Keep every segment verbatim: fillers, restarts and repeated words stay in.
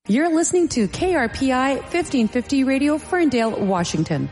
You're listening to K R P I fifteen fifty Radio, Ferndale, Washington.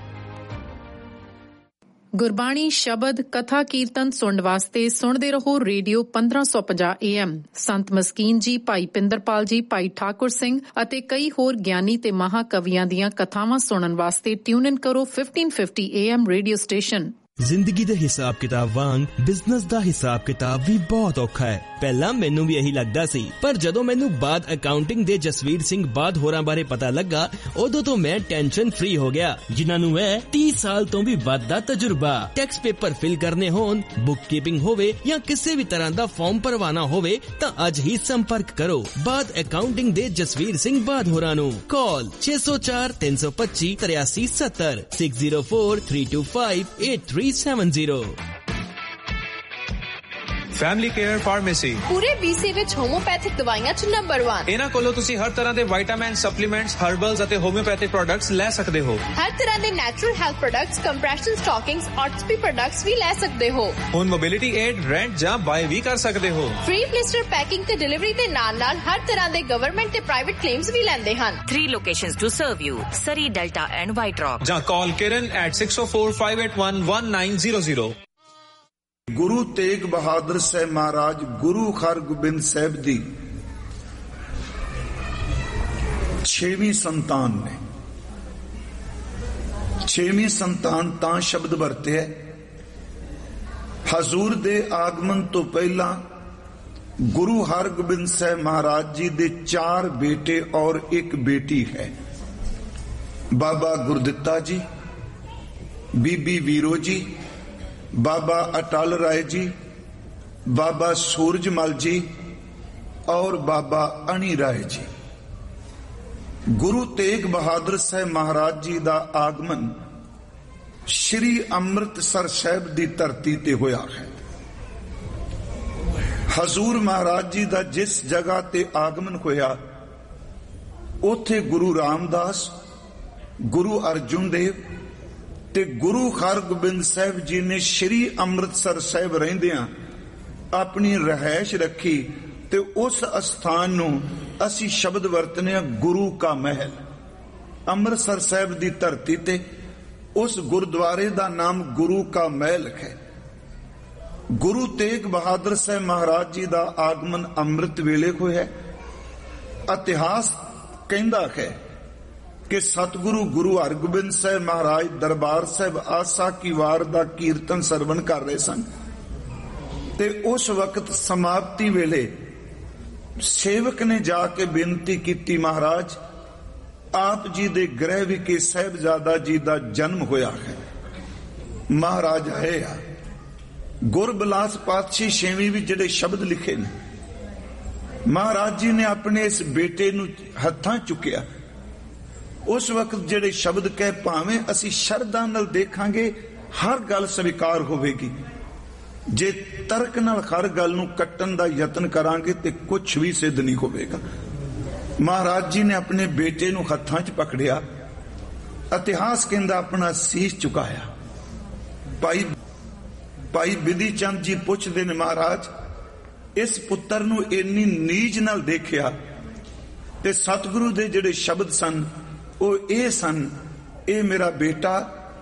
Gurbani ਸ਼ਬਦ ਕਥਾ ਕੀਰਤਨ ਸੁਣਨ ਵਾਸਤੇ ਸੁਣਦੇ ਰਹੋ ਰੇਡੀਓ ਪੰਦਰਾਂ ਸੌ ਪੰਜਾਹ ਏ ਐਮ। ਸੰਤ ਮਸਕੀਨ ਜੀ, ਭਾਈ ਪਿੰਦਰਪਾਲ ਜੀ, ਭਾਈ ਠਾਕੁਰ ਸਿੰਘ ਅਤੇ ਕਈ ਹੋਰ ਗਿਆਨੀ ਤੇ ਮਹਾਕਵੀਆਂ ਦੀਆਂ ਕਥਾਵਾਂ ਸੁਣਨ ਵਾਸਤੇ ਟਿਊਨ ਇਨ ਕਰੋ fifteen fifty A M radio station. ਜ਼ਿੰਦਗੀ ਦੇ ਹਿਸਾਬ ਕਿਤਾਬ ਵਾਂਗ ਬਿਜ਼ਨਸ ਦਾ ਹਿਸਾਬ ਕਿਤਾਬ ਵੀ ਬਹੁਤ ਔਖਾ ਹੈ। ਪਹਿਲਾਂ ਮੈਨੂੰ ਵੀ ਇਹੀ ਲੱਗਦਾ ਸੀ, ਪਰ ਜਦੋਂ ਮੈਨੂੰ ਬਾਦ ਅਕਾਊਂਟਿੰਗ ਦੇ ਜਸਵੀਰ ਸਿੰਘ ਬਾਦ ਹੋਰਾਂ ਬਾਰੇ ਪਤਾ ਲੱਗਾ, ਉਦੋਂ ਤੋਂ ਮੈਂ ਟੈਨਸ਼ਨ ਫ੍ਰੀ ਹੋ ਗਿਆ, ਜਿਨ੍ਹਾਂ ਨੂੰ ਹੈ ਤੀਹ ਸਾਲ ਤੋਂ ਵੀ ਵੱਧ ਦਾ ਤਜਰਬਾ। ਟੈਕਸ ਪੇਪਰ ਫਿਲ ਕਰਨੇ ਹੋਣ, ਬੁੱਕ ਕੀਪਿੰਗ ਹੋਵੇ ਜਾਂ ਕਿਸੇ ਵੀ ਤਰ੍ਹਾਂ ਦਾ ਫਾਰਮ ਭਰਵਾਣਾ ਹੋਵੇ ਤਾਂ ਅੱਜ ਹੀ ਸੰਪਰਕ ਕਰੋ ਬਾਦ ਅਕਾਊਂਟਿੰਗ ਦੇ ਜਸਵੀਰ ਸਿੰਘ ਬਾਦ ਹੋਰਾਂ ਨੂੰ। ਕਾਲ ਛੇ ਸੌ ਚਾਰ ਤਿੰਨ ਸੌ ਪੱਚੀ ਤਰਿਆਸੀ ਸੱਤਰ six zero four three two five eight three seven zero family care pharmacy ਪੂਰੇ ਬੀਸੀ ਵਿੱਚ ਹੋਮੋਪੈਥਿਕ ਦਵਾਈਆਂ ਚ ਨੰਬਰ ਇੱਕ। ਇਹਨਾਂ ਕੋਲੋਂ ਤੁਸੀਂ ਹਰ ਤਰ੍ਹਾਂ ਦੇ ਵਿਟਾਮਿਨ, ਸਪਲੀਮੈਂਟਸ, ਹਰਬਲਸ ਅਤੇ ਹੋਮਿਓਪੈਥਿਕ ਪ੍ਰੋਡਕਟਸ ਲੈ ਸਕਦੇ ਹੋ। ਹਰ ਤਰ੍ਹਾਂ ਦੇ natural health products, compression ਸਟਾਕਿੰਗਸ, ਆਰਥੋਪੀ products ਵੀ ਲੈ ਸਕਦੇ ਹੋ। ਹੁਣ ਮੋਬਿਲਿਟੀ ਏਡ, ਰੈਂਟ ਜਾਂ ਬਾਏ ਵੀ ਕਰ ਸਕਦੇ ਹੋ। ਫ੍ਰੀ ਪਲਿਸਟਰ ਪੈਕਿੰਗ ਤੇ ਡਿਲੀਵਰੀ ਦੇ ਨਾਲ ਨਾਲ ਹਰ ਤਰ੍ਹਾਂ ਦੇ ਗਵਰਨਮੈਂਟ ਤੇ ਪ੍ਰਾਈਵੇਟ ਕਲੇਮਸ ਵੀ ਲੈਂਦੇ ਹਨ। Three locations to serve you: Surrey, Delta and White Rock. ਜਾਂ ਕਾਲ ਕਿਰਨ at six oh four five eight one one nine zero zero। Guru Tegh Bahadur Sahib ਮਹਾਰਾਜ ਗੁਰੂ ਹਰਗੋਬਿੰਦ ਸਾਹਿਬ ਦੀ ਛੇਵੀਂ ਸੰਤਾਨ ਨੇ। ਛੇਵੀਂ ਸੰਤਾਨ ਤਾਂ ਸ਼ਬਦ ਵਰਤਿਆ ਹਜ਼ੂਰ ਦੇ ਆਗਮਨ ਤੋਂ ਪਹਿਲਾਂ ਗੁਰੂ ਹਰਗੋਬਿੰਦ ਸਾਹਿਬ ਮਹਾਰਾਜ ਜੀ ਦੇ ਚਾਰ ਬੇਟੇ ਔਰ ਇੱਕ ਬੇਟੀ ਹੈ। ਬਾਬਾ ਗੁਰਦਿੱਤਾ ਜੀ, ਬੀਬੀ ਵੀਰੋ ਜੀ, बाबा अटल राय जी, बाबा सूरजमल जी और बाबा अणी राय जी। गुरु तेग बहादुर साहब महाराज जी का आगमन श्री अमृतसर साहब की धरती ते होया है। हजूर महाराज जी का जिस जगह ते आगमन होया उथे गुरु रामदास, गुरु अर्जुन देव ਤੇ ਗੁਰੂ ਹਰਗੋਬਿੰਦ ਸਾਹਿਬ ਜੀ ਨੇ ਸ਼੍ਰੀ ਅੰਮ੍ਰਿਤਸਰ ਸਾਹਿਬ ਰਹਿੰਦਿਆਂ ਆਪਣੀ ਰਹਿائش ਰੱਖੀ ਤੇ ਉਸ ਅਸਥਾਨ ਨੂੰ ਅਸੀਂ ਸ਼ਬਦ ਵਰਤਨੇ ਆ ਗੁਰੂ ਕਾ ਮਹਿਲ। ਅੰਮ੍ਰਿਤਸਰ ਸਾਹਿਬ ਦੀ ਧਰਤੀ ਤੇ ਉਸ ਗੁਰਦੁਆਰੇ ਦਾ ਨਾਮ ਗੁਰੂ ਕਾ ਮਹਿਲ ਹੈ। ਗੁਰੂ ਤੇਗ ਬਹਾਦਰ ਸਾਹਿਬ ਮਹਾਰਾਜ ਜੀ ਦਾ ਆਗਮਨ ਅੰਮ੍ਰਿਤ ਵੇਲੇ ਹੋਇਆ। ਇਤਿਹਾਸ ਕਹਿੰਦਾ ਹੈ ਕਿ ਸਤਿਗੁਰੂ ਗੁਰੂ ਹਰਗੋਬਿੰਦ ਸਾਹਿਬ ਮਹਾਰਾਜ ਦਰਬਾਰ ਸਾਹਿਬ ਆਸਾ ਕੀ ਵਾਰ ਦਾ ਕੀਰਤਨ ਸਰਵਣ ਕਰ ਰਹੇ ਸਨ ਤੇ ਉਸ ਵਕਤ ਸਮਾਪਤੀ ਵੇਲੇ ਸੇਵਕ ਨੇ ਜਾ ਕੇ ਬੇਨਤੀ ਕੀਤੀ, ਮਹਾਰਾਜ ਆਪ ਜੀ ਦੇ ਗ੍ਰਹਿ ਵਿਖੇ ਸਾਹਿਬਜ਼ਾਦਾ ਜੀ ਦਾ ਜਨਮ ਹੋਇਆ ਹੈ। ਮਹਾਰਾਜ ਆਏ ਆ। ਗੁਰਬਿਲਾਸ ਪਾਤਸ਼ਾਹੀ ਛੇਵੀਂ ਵਿੱਚ ਜਿਹੜੇ ਸ਼ਬਦ ਲਿਖੇ ਨੇ, ਮਹਾਰਾਜ ਜੀ ਨੇ ਆਪਣੇ ਇਸ ਬੇਟੇ ਨੂੰ ਹੱਥਾਂ ਚੁੱਕਿਆ। ਉਸ ਵਕਤ ਜਿਹੜੇ ਸ਼ਬਦ ਕਹੇ, ਭਾਵੇਂ ਅਸੀਂ ਸ਼ਰਧਾ ਨਾਲ ਦੇਖਾਂਗੇ ਹਰ ਗੱਲ ਸਵੀਕਾਰ ਹੋਵੇਗੀ, ਜੇ ਤਰਕ ਨਾਲ ਹਰ ਗੱਲ ਨੂੰ ਕੱਟਣ ਦਾ ਯਤਨ ਕਰਾਂਗੇ ਤੇ ਕੁਝ ਵੀ ਸਿੱਧ ਨਹੀਂ ਹੋਵੇਗਾ। ਮਹਾਰਾਜ ਜੀ ਨੇ ਆਪਣੇ ਬੇਟੇ ਨੂੰ ਹੱਥਾਂ 'ਚ ਪਕੜਿਆ। ਇਤਿਹਾਸ ਕਹਿੰਦਾ ਆਪਣਾ ਸੀਸ ਝੁਕਾਇਆ। ਭਾਈ ਭਾਈ ਬਿਧੀ ਚੰਦ ਜੀ ਪੁੱਛਦੇ ਨੇ, ਮਹਾਰਾਜ ਇਸ ਪੁੱਤਰ ਨੂੰ ਇੰਨੀ ਨੀਚ ਨਾਲ ਦੇਖਿਆ ਤੇ ਸਤਿਗੁਰੂ ਦੇ ਜਿਹੜੇ ਸ਼ਬਦ ਸਨ ਉਹ ਇਹ ਸਨ, ਇਹ ਮੇਰਾ ਬੇਟਾ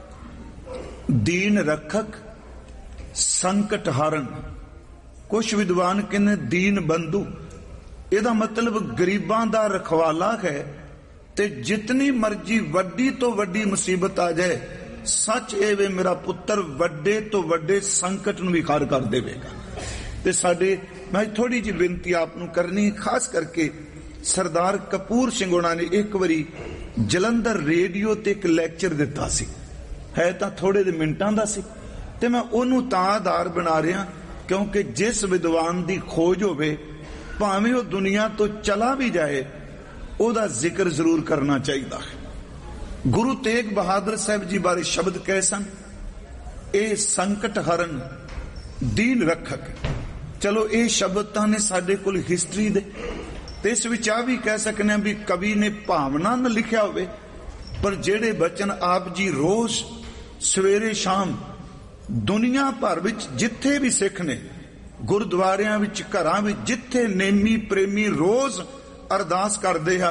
ਦੀਨ ਰੱਖਕ ਸੰਕਟ ਹਾਰਨ। ਕੁਛ ਵਿਦਵਾਨ ਕਹਿੰਦੇ ਦੀਨ ਬੰਧੂ, ਇਹਦਾ ਮਤਲਬ ਗਰੀਬਾਂ ਦਾ ਰਖਵਾਲਾ ਹੈ ਤੇ ਜਿਤਨੀ ਮਰਜੀ ਵੱਡੀ ਤੋਂ ਵੱਡੀ ਮੁਸੀਬਤ ਆ ਜਾਏ, ਸੱਚ ਇਹ ਵੇ ਮੇਰਾ ਪੁੱਤਰ ਵੱਡੇ ਤੋਂ ਵੱਡੇ ਸੰਕਟ ਨੂੰ ਵੀ ਖਾਰ ਕਰ ਦੇਵੇਗਾ। ਤੇ ਸਾਡੇ ਮੈਂ ਥੋੜੀ ਜਿਹੀ ਬੇਨਤੀ ਆਪ ਨੂੰ ਕਰਨੀ, ਖਾਸ ਕਰਕੇ ਸਰਦਾਰ ਕਪੂਰ ਸਿੰਘ ਹੋਣਾ ਨੇ ਇੱਕ ਵਾਰੀ ਜਲੰਧਰ ਰੇਡੀਓ ਤੇ ਇੱਕ ਲੈਕਚਰ ਦਿੱਤਾ ਸੀ, ਹੈ ਤਾਂ ਥੋੜੇ ਦੇ ਮਿੰਟਾਂ ਦਾ ਸੀ, ਤੇ ਮੈਂ ਉਹਨੂੰ ਤਾਂ ਆਧਾਰ ਬਣਾ ਰਿਹਾ ਕਿਉਂਕਿ ਜਿਸ ਵਿਦਵਾਨ ਦੀ ਖੋਜ ਹੋਵੇ, ਭਾਵੇਂ ਉਹ ਦੁਨੀਆ ਤੋਂ ਚਲਾ ਵੀ ਜਾਏ, ਉਹਦਾ ਜ਼ਿਕਰ ਜ਼ਰੂਰ ਕਰਨਾ ਚਾਹੀਦਾ ਹੈ। ਗੁਰੂ ਤੇਗ ਬਹਾਦਰ ਸਾਹਿਬ ਜੀ ਬਾਰੇ ਸ਼ਬਦ ਕਹੇ ਸਨ, ਇਹ ਸੰਕਟ ਹਰਨ ਦੀਨ ਰੱਖਕ। ਚਲੋ ਇਹ ਸ਼ਬਦ ਤਾਂ ਨੇ ਸਾਡੇ ਕੋਲ ਹਿਸਟਰੀ ਦੇ, ਤੇ ਇਸ ਵਿੱਚ ਆ ਵੀ ਕਹਿ ਸਕਦੇ ਹਾਂ ਵੀ ਕਵੀ ਨੇ ਭਾਵਨਾ ਨਾਲ ਲਿਖਿਆ ਹੋਵੇ, ਪਰ ਜਿਹੜੇ ਬਚਨ ਆਪ ਜੀ ਰੋਜ਼ ਸਵੇਰੇ ਸ਼ਾਮ ਦੁਨੀਆ ਭਰ ਵਿੱਚ ਜਿੱਥੇ ਵੀ ਸਿੱਖ ਨੇ, ਗੁਰਦੁਆਰਿਆਂ ਵਿੱਚ, ਘਰਾਂ ਵਿੱਚ, ਜਿੱਥੇ ਨੇਮੀ ਪ੍ਰੇਮੀ ਰੋਜ਼ ਅਰਦਾਸ ਕਰਦੇ ਆ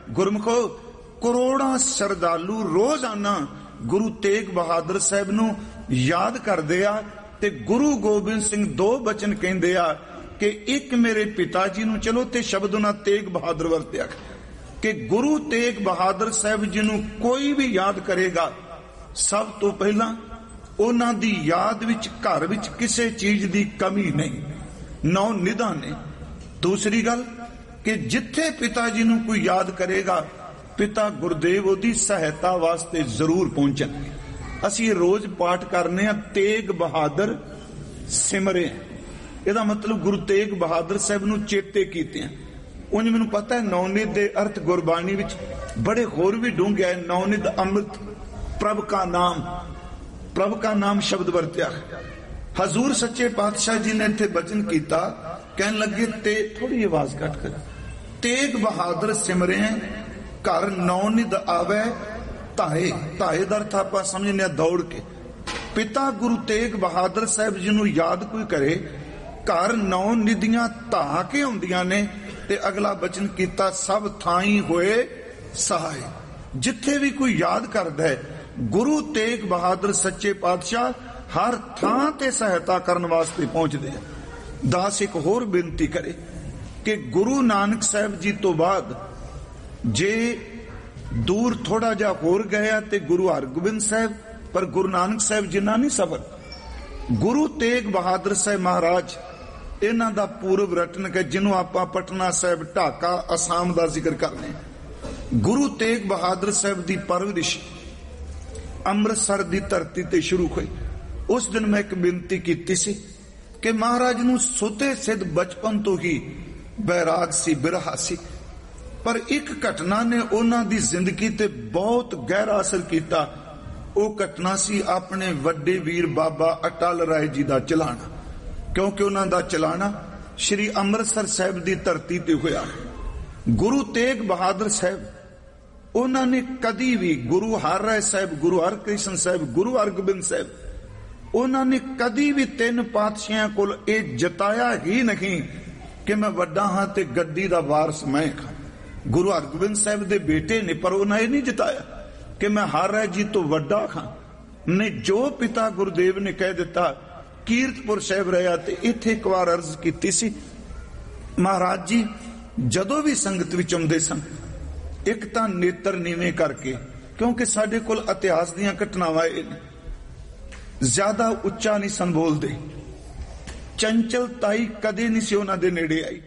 ਗੁਰਮੁਖੋ ਕਰੋੜਾਂ ਸ਼ਰਧਾਲੂ ਰੋਜ਼ਾਨਾ ਗੁਰੂ ਤੇਗ ਬਹਾਦਰ ਸਾਹਿਬ ਨੂੰ ਯਾਦ ਕਰਦੇ ਆ ਤੇ ਗੁਰੂ ਗੋਬਿੰਦ ਸਿੰਘ ਦੋ ਬਚਨ ਕਹਿੰਦੇ ਆ ਕਿ ਇੱਕ ਮੇਰੇ ਪਿਤਾ ਜੀ ਨੂੰ, ਚਲੋ ਤੇ ਸ਼ਬਦ ਉਹਨਾਂ ਤੇਗ ਬਹਾਦਰ ਵਰਤਿਆ ਕਿ ਗੁਰੂ ਤੇਗ ਬਹਾਦਰ ਸਾਹਿਬ ਜੀ ਨੂੰ ਕੋਈ ਵੀ ਯਾਦ ਕਰੇਗਾ, ਸਭ ਤੋਂ ਪਹਿਲਾਂ ਉਹਨਾਂ ਦੀ ਯਾਦ ਵਿੱਚ ਘਰ ਵਿੱਚ ਕਿਸੇ ਚੀਜ਼ ਦੀ ਕਮੀ ਨਹੀਂ, ਨੌ ਨਿਧਾਨ ਨੇ। ਦੂਸਰੀ ਗੱਲ ਕਿ ਜਿੱਥੇ ਪਿਤਾ ਜੀ ਨੂੰ ਕੋਈ ਯਾਦ ਕਰੇਗਾ, ਪਿਤਾ ਗੁਰਦੇਵ ਉਹਦੀ ਸਹਾਇਤਾ ਵਾਸਤੇ ਜ਼ਰੂਰ ਪਹੁੰਚਣਗੇ। ਅਸੀਂ ਰੋਜ਼ ਪਾਠ ਕਰਨੇ ਆ ਤੇਗ ਬਹਾਦਰ ਸਿਮਰੇ, ਇਹਦਾ ਮਤਲਬ ਗੁਰੂ ਤੇਗ ਬਹਾਦਰ ਸਾਹਿਬ ਨੂੰ ਚੇਤੇ ਕੀਤੇ ਆ। ਉਂਝ ਮੈਨੂੰ ਪਤਾ ਹੈ ਨੌਨਿਧ ਦੇ ਅਰਥ ਗੁਰਬਾਣੀ ਵਿੱਚ ਬੜੇ ਹੋਰ ਵੀ ਡੂੰਘੇ ਹੈ। ਨੌਨਿਧ ਅੰਮ੍ਰਿਤ ਪ੍ਰਭ ਕਾ ਨਾਮ, ਪ੍ਰਭ ਕਾ ਨਾਮ ਸ਼ਬਦ ਵਰਤਿਆ। ਹਜ਼ੂਰ ਸੱਚੇ ਪਾਤਸ਼ਾਹ ਜੀ ਨੇ ਇੱਥੇ ਬਚਨ ਕੀਤਾ, ਕਹਿਣ ਲੱਗੇ ਤੇ ਥੋੜੀ ਆਵਾਜ਼ ਘੱਟ ਕਰ, ਤੇਗ ਬਹਾਦਰ ਸਿਮਰੇ ਘਰ ਨੌਨਿਧ ਆਵੇ ਧਾਏ। ਧਾਏ ਦਾ ਅਰਥ ਆਪਾਂ ਸਮਝਨੇ ਆ ਦੌੜ ਕੇ। ਪਿਤਾ ਗੁਰੂ ਤੇਗ ਬਹਾਦਰ ਸਾਹਿਬ ਜੀ ਨੂੰ ਯਾਦ ਕੋਈ ਕਰੇ, ਘਰ ਨੌ ਨਿਧੀਆਂ ਧਾ ਕੇ ਆਉਂਦੀਆਂ ਨੇ। ਤੇ ਅਗਲਾ ਬਚਨ ਕੀਤਾ, ਸਭ ਥਾਈ ਹੋਏ ਸਹਾਏ। ਜਿੱਥੇ ਵੀ ਕੋਈ ਯਾਦ ਕਰਦਾ ਹੈ ਗੁਰੂ ਤੇਗ ਬਹਾਦਰ ਸੱਚੇ ਪਾਤਸ਼ਾਹ ਹਰ ਥਾਂ ਤੇ ਸਹਾਇਤਾ ਕਰਨ ਵਾਸਤੇ ਪਹੁੰਚਦੇ ਆ। ਦਾਸ ਇੱਕ ਹੋਰ ਬੇਨਤੀ ਕਰੇ ਕਿ ਗੁਰੂ ਨਾਨਕ ਸਾਹਿਬ ਜੀ ਤੋਂ ਬਾਅਦ ਜੇ ਦੂਰ ਥੋੜਾ ਜਿਹਾ ਹੋਰ ਗਿਆ ਤੇ ਗੁਰੂ ਹਰਗੋਬਿੰਦ ਸਾਹਿਬ, ਪਰ ਗੁਰੂ ਨਾਨਕ ਸਾਹਿਬ ਜਿੰਨਾ ਨਹੀਂ ਸਫਰ। ਗੁਰੂ ਤੇਗ ਬਹਾਦਰ ਸਾਹਿਬ ਮਹਾਰਾਜ ਇਹਨਾਂ ਦਾ ਪੂਰਵ ਰਟਨ ਕਿ ਜਿਹਨੂੰ ਆਪਾਂ ਪਟਨਾ ਸਾਹਿਬ, ਢਾਕਾ, ਅਸਾਮ ਦਾ ਜ਼ਿਕਰ ਕਰਨੇ। ਗੁਰੂ ਤੇਗ ਬਹਾਦਰ ਸਾਹਿਬ ਦੀ ਪਰਵਰਿਸ਼ ਅੰਮ੍ਰਿਤਸਰ ਦੀ ਧਰਤੀ ਤੇ ਸ਼ੁਰੂ ਹੋਈ। ਉਸ ਦਿਨ ਮੈਂ ਇੱਕ ਬੇਨਤੀ ਕੀਤੀ ਸੀ ਕਿ ਮਹਾਰਾਜ ਨੂੰ ਸੁਤੇ ਸਿੱਧ ਬਚਪਨ ਤੋਂ ਹੀ ਬੈਰਾਗ ਸੀ, ਬਿਰਹਾ ਸੀ, ਪਰ ਇੱਕ ਘਟਨਾ ਨੇ ਉਹਨਾਂ ਦੀ ਜ਼ਿੰਦਗੀ ਤੇ ਬਹੁਤ ਗਹਿਰਾ ਅਸਰ ਕੀਤਾ। ਉਹ ਘਟਨਾ ਸੀ ਆਪਣੇ ਵੱਡੇ ਵੀਰ ਬਾਬਾ ਅਟਲ ਰਾਏ ਜੀ ਦਾ ਚਲਾਣਾ, ਕਿਉਂਕਿ ਉਹਨਾਂ ਦਾ ਚਲਾਣਾ ਸ਼੍ਰੀ ਅੰਮ੍ਰਿਤਸਰ ਸਾਹਿਬ ਦੀ ਧਰਤੀ ਤੇ ਹੋਇਆ। ਗੁਰੂ ਤੇਗ ਬਹਾਦਰ ਸਾਹਿਬ ਉਹਨਾਂ ਨੇ ਕਦੀ ਵੀ, ਗੁਰੂ ਹਰ ਰਾਏ ਸਾਹਿਬ, ਗੁਰੂ ਹਰਕ੍ਰਿਸ਼ਨ ਸਾਹਿਬ, ਗੁਰੂ ਹਰਗੋਬਿੰਦ ਸਾਹਿਬ, ਉਹਨਾਂ ਨੇ ਕਦੀ ਵੀ ਤਿੰਨ ਪਾਤਸ਼ਾਹਾਂ ਕੋਲ ਇਹ ਜਤਾਇਆ ਹੀ ਨਹੀਂ ਕਿ ਮੈਂ ਵੱਡਾ ਹਾਂ ਤੇ ਗੱਦੀ ਦਾ ਵਾਰਸ ਮੈਂ ਹਾਂ। ਗੁਰੂ ਹਰਗੋਬਿੰਦ ਸਾਹਿਬ ਦੇ ਬੇਟੇ ਨੇ, ਪਰ ਉਹਨਾਂ ਇਹ ਨਹੀਂ ਜਤਾਇਆ ਕਿ ਮੈਂ ਹਰ ਰਾਏ ਜੀ ਤੋਂ ਵੱਡਾ ਹਾਂ। ਨੇ ਜੋ ਪਿਤਾ ਗੁਰਦੇਵ ਨੇ ਕਹਿ ਦਿੱਤਾ, ਕੀਰਤਪੁਰ ਸਾਹਿਬ ਰਿਹਾ ਤੇ ਇੱਥੇ ਇੱਕ ਵਾਰ ਅਰਜ਼ ਕੀਤੀ ਸੀ, ਮਹਾਰਾਜ ਜੀ ਜਦੋਂ ਵੀ ਸੰਗਤ ਵਿੱਚ ਆਉਂਦੇ ਸਨ, ਇੱਕ ਤਾਂ ਨੇਤਰ ਨੀਵੇਂ ਕਰਕੇ, ਕਿਉਂਕਿ ਸਾਡੇ ਕੋਲ ਇਤਿਹਾਸ ਦੀਆਂ ਘਟਨਾਵਾਂ ਇਹ ਨੇ, ਜ਼ਿਆਦਾ ਉੱਚਾ ਨਹੀਂ ਸਨ ਬੋਲਦੇ, ਚੰਚਲਤਾਈ ਕਦੇ ਨਹੀਂ ਸੀ ਉਹਨਾਂ ਦੇ ਨੇੜੇ ਆਈ।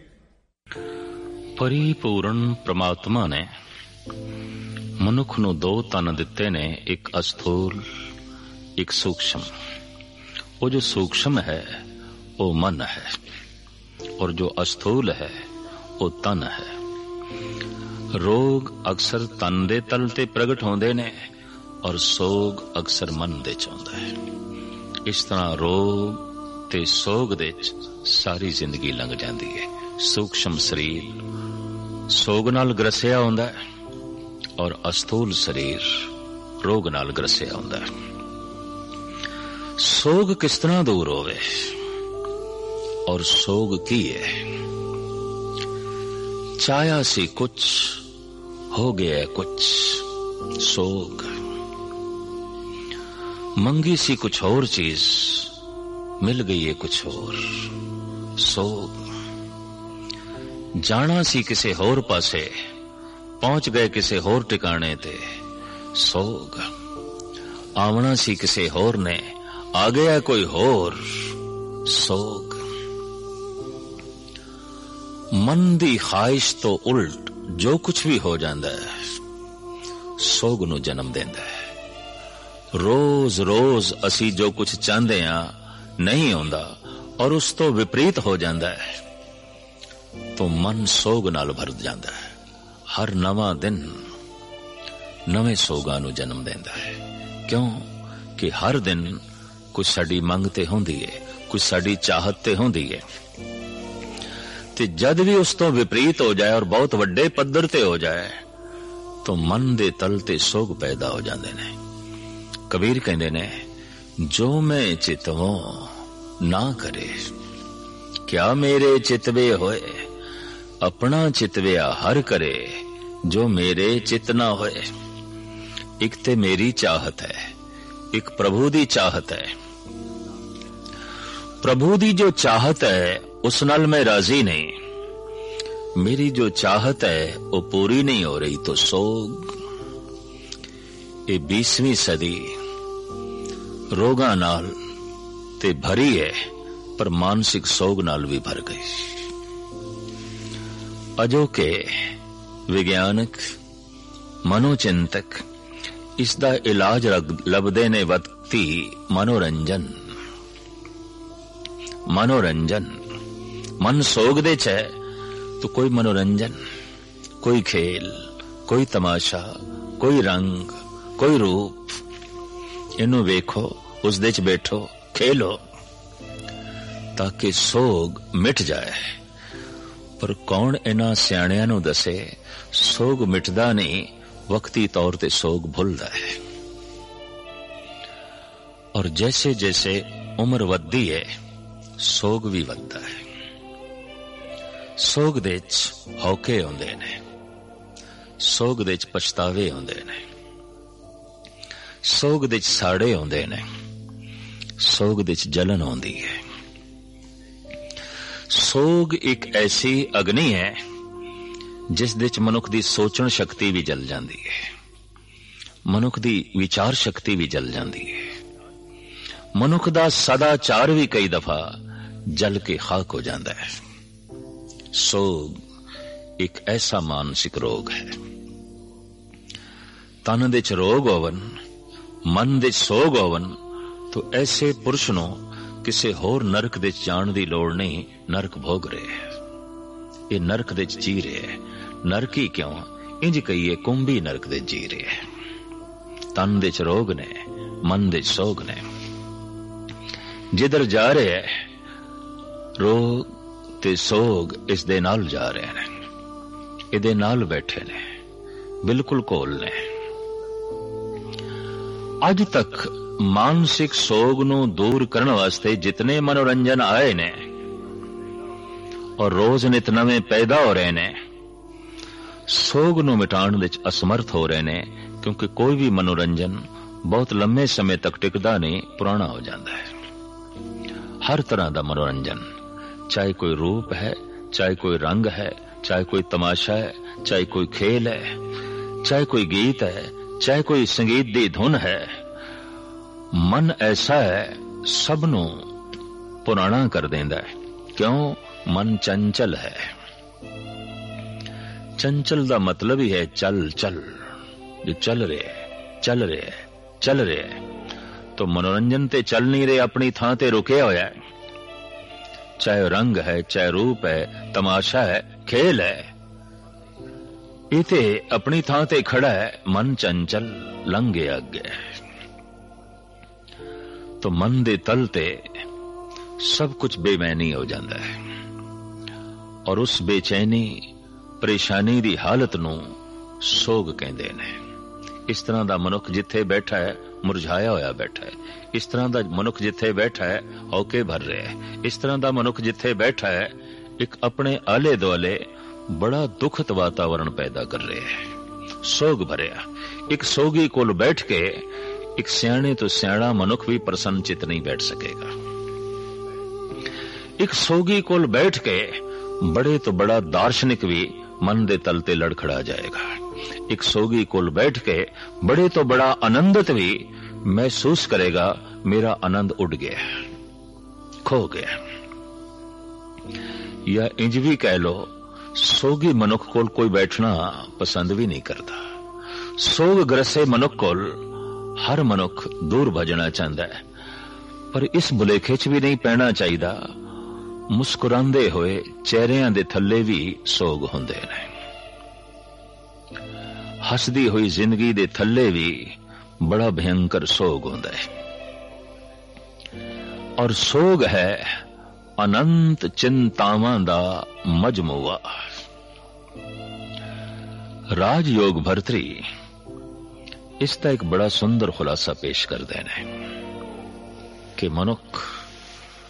ਪਰਿਪੂਰਨ ਪ੍ਰਮਾਤਮਾ ਨੇ ਮਨੁੱਖ ਨੂੰ ਦੋ ਤਨ ਦਿੱਤੇ ਨੇ, ਇੱਕ ਅਸਥੂਲ, ਇੱਕ ਸੂਖਸ਼ਮ। ਉਹ ਜੋ ਸੂਖਸ਼ਮ ਹੈ ਉਹ ਮਨ ਹੈ, ਔਰ ਜੋ ਅਸਥੂਲ ਹੈ ਉਹ ਤਨ ਹੈ। ਰੋਗ ਅਕਸਰ ਤਨ ਦੇ ਤਲ ਤੇ ਪ੍ਰਗਟ ਹੁੰਦੇ ਨੇ, ਔਰ ਸੋਗ ਅਕਸਰ ਮਨ ਦੇ ਚ ਆਉਂਦਾ ਹੈ। ਇਸ ਤਰ੍ਹਾਂ ਰੋਗ ਤੇ ਸੋਗ ਦੇ ਚ ਸਾਰੀ ਜ਼ਿੰਦਗੀ ਲੰਘ ਜਾਂਦੀ ਹੈ। ਸੂਖਸ਼ਮ ਸਰੀਰ ਸੋਗ ਨਾਲ ਗਰਸਿਆ ਹੁੰਦਾ ਹੈ, ਔਰ ਅਸਥੂਲ ਸਰੀਰ ਰੋਗ ਨਾਲ ਗਰਸਿਆ ਹੁੰਦਾ ਹੈ। ਸੋਗ ਕਿਸ ਤਰ੍ਹਾਂ ਦੂਰ ਹੋਵੇ, ਔਰ ਸੋਗ ਕੀ ਹੈ? ਚਾਹਿਆ ਸੀ ਕੁਛ, ਹੋ ਗਿਆ ਕੁਛ, ਸੋਗ। ਮੰਗੀ ਸੀ ਕੁਛ ਹੋਰ ਚੀਜ਼, ਮਿਲ ਗਈ ਹੈ ਕੁਛ ਹੋਰ, ਸੋਗ। ਜਾਣਾ ਸੀ ਕਿਸੇ ਹੋਰ ਪਾਸੇ, ਪਹੁੰਚ ਗਏ ਕਿਸੇ ਹੋਰ ਟਿਕਾਣੇ ਤੇ, ਸੋਗ। ਆਵਣਾ ਸੀ ਕਿਸੇ ਹੋਰ ਨੇ, ਆ ਗਿਆ ਕੋਈ ਹੋਰ, ਸੋਗ। ਮਨ ਦੀ ਖਾਹਿਸ਼ ਤੋਂ ਉਲਟ ਜੋ ਕੁਛ ਵੀ ਹੋ ਜਾਂਦਾ ਹੈ, ਸੋਗ ਨੂੰ ਜਨਮ ਦਿੰਦਾ ਹੈ। ਰੋਜ਼ ਰੋਜ਼ ਅਸੀਂ ਜੋ ਕੁਛ ਚਾਹੁੰਦੇ ਹਾਂ ਨਹੀਂ ਆਉਂਦਾ, ਔਰ ਉਸ ਤੋਂ ਵਿਪਰੀਤ ਹੋ ਜਾਂਦਾ ਹੈ, ਤਾਂ ਮਨ ਸੋਗ ਨਾਲ ਭਰ ਜਾਂਦਾ ਹੈ। ਹਰ ਨਵਾਂ ਦਿਨ ਨਵੇਂ ਸੋਗਾਂ ਨੂੰ ਜਨਮ ਦਿੰਦਾ ਹੈ। ਕਿਉਂ ਕਿ ਹਰ ਦਿਨ ਕੁਛ ਸਾਡੀ ਮੰਗ ਤੇ ਹੁੰਦੀ ਹੈ, ਕੁਛ ਸਾਡੀ ਚਾਹਤ ਤੇ ਹੁੰਦੀ ਹੈ, ਤੇ ਜਦ ਵੀ ਉਸ ਤੋਂ ਵਿਪਰੀਤ ਹੋ ਜਾਏ ਔਰ ਬਹੁਤ ਵੱਡੇ ਪੱਧਰ ਤੇ ਹੋ ਜਾਏ, ਤਾਂ ਮਨ ਦੇ ਤਲ ਤੇ ਸੋਗ ਪੈਦਾ ਹੋ ਜਾਂਦੇ ਨੇ। ਕਬੀਰ ਕਹਿੰਦੇ ਨੇ, ਜੋ ਮੈਂ ਚਿਤਵੋਂ ਨਾ ਕਰੇ, ਕਿਆ ਮੇਰੇ ਚਿਤਵੇ ਹੋਏ, ਆਪਣਾ ਚਿਤਵਿਆ ਹਰ ਕਰੇ, ਜੋ ਮੇਰੇ ਚਿਤ ਨਾ ਹੋਏ। ਇੱਕ ਤੇ ਮੇਰੀ ਚਾਹਤ ਹੈ, ਇੱਕ ਪ੍ਰਭੂ ਦੀ ਚਾਹਤ ਹੈ। ਪ੍ਰਭੂ ਦੀ ਜੋ ਚਾਹਤ ਹੈ ਉਸ ਨਾਲ ਮੈਂ ਰਾਜ਼ੀ ਨਹੀਂ, ਮੇਰੀ ਜੋ ਚਾਹਤ ਹੈ ਉਹ ਪੂਰੀ ਨਹੀਂ ਹੋ ਰਹੀ तो ਸੋਗ। ਇਹ बीसवीं ਸਦੀ ਰੋਗਾਂ ਨਾਲ ਤੇ ਭਰੀ ਹੈ, ਪਰ ਮਾਨਸਿਕ ਸੋਗ ਨਾਲ ਵੀ ਭਰ ਗਈ। ਅਜੋਕੇ ਵਿਗਿਆਨਕ ਮਨੋਚਿੰਤਕ ਇਸ ਦਾ ਇਲਾਜ ਲੱਭਦੇ ਨੇ ਵਕਤੀ ਮਨੋਰੰਜਨ। ਮਨੋਰੰਜਨ ਮਨ ਸੋਗ ਦੇ ਚ ਹੈ तो कोई मनोरंजन, कोई खेल, कोई तमाशा, कोई रंग, कोई रूप, इनू वेखो, उस दे च बैठो, खेलो ताकि सोग मिट जाए। पर कौन इन्हां सियाणियां नू दसे सोग मिटदा नहीं, वक्ती तौर ते सोग भुलदा है। और जैसे जैसे उम्र वधदी है सोग भी वधदा है। ਸੋਗ ਦੇ ਚ ਹੌਕੇ ਆਉਂਦੇ ਨੇ, ਸੋਗ ਦੇ ਚ ਪਛਤਾਵੇ ਆਉਂਦੇ ਨੇ, ਸੋਗ ਦੇ ਚ ਸਾੜੇ ਆਉਂਦੇ ਨੇ, ਸੋਗ ਦੇ ਚ ਜਲਨ ਆਉਂਦੀ ਹੈ। ਸੋਗ ਇੱਕ ਐਸੀ ਅਗਨੀ ਹੈ ਜਿਸ ਦੇ ਚ ਮਨੁੱਖ ਦੀ ਸੋਚਣ ਸ਼ਕਤੀ ਵੀ ਜਲ ਜਾਂਦੀ ਹੈ, ਮਨੁੱਖ ਦੀ ਵਿਚਾਰ ਸ਼ਕਤੀ ਵੀ ਜਲ ਜਾਂਦੀ ਹੈ, ਮਨੁੱਖ ਦਾ ਸਦਾਚਾਰ ਵੀ ਕਈ ਦਫਾ ਜਲ ਕੇ ਖਾਕ ਹੋ ਜਾਂਦਾ ਹੈ। ਸੋਗ ਇੱਕ ਐਸਾ ਮਾਨਸਿਕ ਰੋਗ ਹੈ। ਤਨ ਦੇ ਚ ਰੋਗ ਹੋਵਨ, ਮਨ ਦੇ ਸੋਗ ਹੋਵਨ ਤਾਂ ਐਸੇ ਪੁਰਸ਼ ਨੂੰ ਕਿਸੇ ਹੋਰ ਨਰਕ ਦੇ ਚ ਜਾਣ ਦੀ ਲੋੜ ਨਹੀਂ। ਨਰਕ ਭੋਗ ਰਹੇ ਹੈ, ਇਹ ਨਰਕ ਦੇ ਚ ਜੀ ਰਹੇ ਹੈ। ਨਰਕੀ ਕਿਉਂ? ਇੰਜ ਕਹੀਏ ਕੁੰਭੀ ਨਰਕ ਦੇ ਜੀ ਰਹੇ ਹੈ। ਤਨ ਦੇ ਚ ਰੋਗ ਨੇ, ਮਨ ਦੇ ਸੋਗ ਨੇ। ਜਿੱਧਰ ਜਾ ਰਹੇ ਹੈ ਰੋਗ ਤੇ ਸੋਗ ਇਸ ਦੇ ਨਾਲ ਜਾ ਰਹੇ ਨੇ, ਇਹਦੇ ਨਾਲ ਬੈਠੇ ਨੇ, ਬਿਲਕੁਲ ਕੋਲ ਨੇ। ਅੱਜ ਤੱਕ ਮਾਨਸਿਕ ਸੋਗ ਨੂੰ ਦੂਰ ਕਰਨ ਵਾਸਤੇ ਜਿਤਨੇ ਮਨੋਰੰਜਨ ਆਏ ਨੇ ਔਰ ਰੋਜ਼ ਨਿਤ ਨਵੇਂ ਪੈਦਾ ਹੋ ਰਹੇ ਨੇ, ਸੋਗ ਨੂੰ ਮਿਟਾਉਣ ਵਿੱਚ ਅਸਮਰਥ ਹੋ ਰਹੇ ਨੇ, ਕਿਉਂਕਿ ਕੋਈ ਵੀ ਮਨੋਰੰਜਨ ਬਹੁਤ ਲੰਮੇ ਸਮੇਂ ਤੱਕ ਟਿਕਦਾ ਨਹੀਂ, ਪੁਰਾਣਾ ਹੋ ਜਾਂਦਾ ਹੈ। ਹਰ ਤਰ੍ਹਾਂ ਦਾ ਮਨੋਰੰਜਨ, चाहे कोई रूप है, चाहे कोई रंग है, चाहे कोई तमाशा है, चाहे कोई खेल है, चाहे कोई गीत है, चाहे कोई संगीत दी धुन है, मन ऐसा है सबनों पुराना कर देंदा है। क्यों? मन चंचल है। चंचल दा मतलब ही है चल चल, जो चल रहे चल रहे चल रहे तो मनोरंजन ते चल नहीं रहे, अपनी थां ते रुके होया है। चाहे रंग है, चाहे रूप है, तमाशा है, खेल है, इते अपनी थां ते खड़ा है। मन चंचल लंघे अगे तो मन दे तल ते सब कुछ बेमैनी हो जाता है, और उस बेचैनी परेशानी दी हालत नू सोग कहंदे ने। इस तरह दा मनुख जिथे बैठा है मुरझाया होया बैठा है, इस तरह दा मनुख जिथे बैठा है हौके भर रहा है, इस तरह दा मनुख जिथे बैठा है एक अपने आले दुआले बड़ा दुखद वातावरण पैदा कर रहे है। सोग भरिया एक सोगी कोल बैठ के एक सियाणे तो सियाणा मनुख भी प्रसन्न चित नहीं बैठ सकेगा। एक सोगी कोल बैठ के बड़े तो बड़ा दार्शनिक भी मन दे तल ते लड़खड़ा जाएगा। एक सोगी कोल बैठ के बड़े तो बड़ा आनंदित भी महसूस करेगा, मेरा आनंद उड़ गया, खो गया। या इंज भी कह लो, सोगी मनुख कोल कोई बैठना पसंद भी नहीं करता। सोग ग्रसे मनुख कोल हर मनुख दूर भजना चाहता है, पर इस भुलेखे च भी नहीं पैना चाहिए। मुस्कुरांदे होए चेहरियां दे थल्ले भी सोग हुंदे ने, हसदी हुई जिंदगी दे थल्ले भी बड़ा भयंकर सोग होता है। और सोग है अनंत चिंतावां दा मजमुआ। राजयोग भरतरी इसका एक बड़ा सुंदर खुलासा पेश कर देने कि मनुख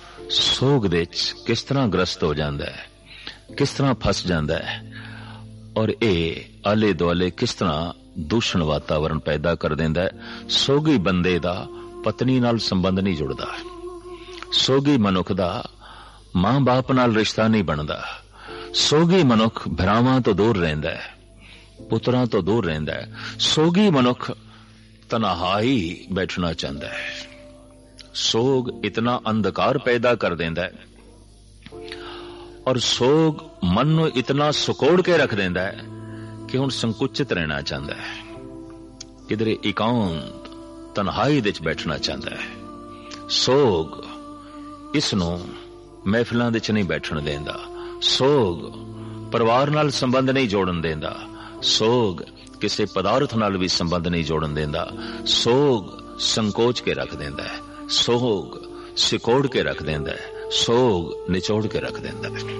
सोग दे किस तरह ग्रस्त हो जाता है, किस तरह फस जाता है, और ਇਹ ਆਲੇ ਦੁਆਲੇ ਕਿਸ ਤਰ੍ਹਾਂ ਦੂਸ਼ਣ ਵਾਤਾਵਰਣ ਪੈਦਾ ਕਰ ਦਿੰਦਾ ਹੈ। ਸੋਗੀ ਬੰਦੇ ਦਾ ਪਤਨੀ ਨਾਲ ਸੰਬੰਧ ਨਹੀਂ ਜੁੜਦਾ, ਸੋਗੀ ਮਨੁੱਖ ਦਾ ਮਾਂ ਬਾਪ ਨਾਲ ਰਿਸ਼ਤਾ ਨਹੀਂ ਬਣਦਾ, ਸੋਗੀ ਮਨੁੱਖ ਭਰਾਵਾਂ ਤੋਂ ਦੂਰ ਰਹਿੰਦਾ ਹੈ, ਪੁੱਤਰਾਂ ਤੋਂ ਦੂਰ ਰਹਿੰਦਾ ਹੈ। ਸੋਗੀ ਮਨੁੱਖ ਤਨਹਾਈ ਬੈਠਣਾ ਚਾਹੁੰਦਾ ਹੈ। ਸੋਗ ਇਤਨਾ ਅੰਧਕਾਰ ਪੈਦਾ ਕਰ ਦਿੰਦਾ ਹੈ ਔਰ ਸੋਗ ਮਨ ਨੂੰ ਇਤਨਾ ਸੁਕੋੜ ਕੇ ਰੱਖ ਦਿੰਦਾ ਹੈ ਕਿ ਹੁਣ ਸੰਕੁਚਿਤ ਰਹਿਣਾ ਚਾਹੁੰਦਾ ਹੈ, ਕਿਧਰੇ ਇਕਾਂਤ ਤਨਹਾਈ ਦੇ ਵਿੱਚ ਬੈਠਣਾ ਚਾਹੁੰਦਾ ਹੈ। ਸੋਗ ਇਸ ਨੂੰ ਮਹਿਫਿਲਾਂ ਦੇ ਚ ਨਹੀਂ ਬੈਠਣ ਦੇਂਦਾ, ਸੋਗ ਪਰਿਵਾਰ ਨਾਲ ਸੰਬੰਧ ਨਹੀਂ ਜੋੜਨ ਦੇਂਦਾ, ਸੋਗ ਕਿਸੇ ਪਦਾਰਥ ਨਾਲ ਵੀ ਸੰਬੰਧ ਨਹੀਂ ਜੋੜਨ ਦੇਂਦਾ। ਸੋਗ ਸੰਕੋਚ ਕੇ ਰੱਖ ਦਿੰਦਾ ਹੈ, ਸੋਗ ਸਿਕੋੜ ਕੇ ਰੱਖ ਦਿੰਦਾ ਹੈ, ਸੋਗ ਨਿਚੋੜ ਕੇ ਰੱਖ ਦਿੰਦਾ ਹੈ।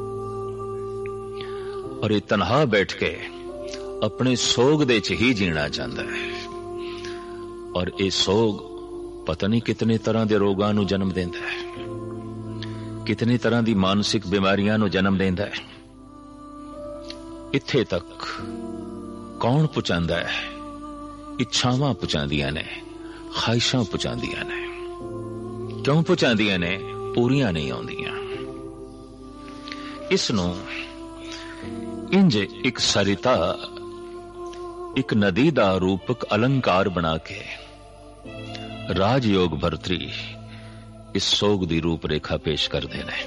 ਔਰ ਇਹ ਤਨਹਾ ਬੈਠ ਕੇ ਆਪਣੇ ਸੋਗ ਦੇ ਚ ਹੀ ਜੀਣਾ ਚਾਹੁੰਦਾ ਹੈ। ਔਰ ਇਹ ਸੋਗ ਪਤਾ ਨਹੀਂ ਕਿਤਨੇ ਤਰ੍ਹਾਂ ਦੇ ਰੋਗਾਂ ਨੂੰ ਜਨਮ ਦਿੰਦਾ ਹੈ, ਕਿਤਨੀ ਤਰ੍ਹਾਂ ਦੀ ਮਾਨਸਿਕ ਬਿਮਾਰੀਆਂ ਨੂੰ ਜਨਮ ਦਿੰਦਾ ਹੈ। ਇੱਥੇ ਤੱਕ ਕੌਣ ਪਹੁੰਚਾਉਂਦਾ ਹੈ? ਇੱਛਾਵਾਂ ਪਹੁੰਚਾਉਂਦੀਆਂ ਨੇ, ਖਾਹਿਸ਼ਾਂ ਪਹੁੰਚਾਉਂਦੀਆਂ ਨੇ। ਕਿਉਂ ਪਹੁੰਚਾਉਂਦੀਆਂ ਨੇ? ਪੂਰੀਆਂ ਨਹੀਂ ਆਉਂਦੀਆਂ। ਇਸ ਨੂੰ ਇੰਜ ਇੱਕ ਸਰਿਤਾ, ਇੱਕ ਨਦੀ ਦਾ ਰੂਪਕ ਅਲੰਕਾਰ ਬਣਾ ਕੇ ਰਾਜਯੋਗ ਭਰਤਰੀ ਇਸ ਸੋਗ ਦੀ ਰੂਪ ਰੇਖਾ ਪੇਸ਼ ਕਰਦੇ ਨੇ।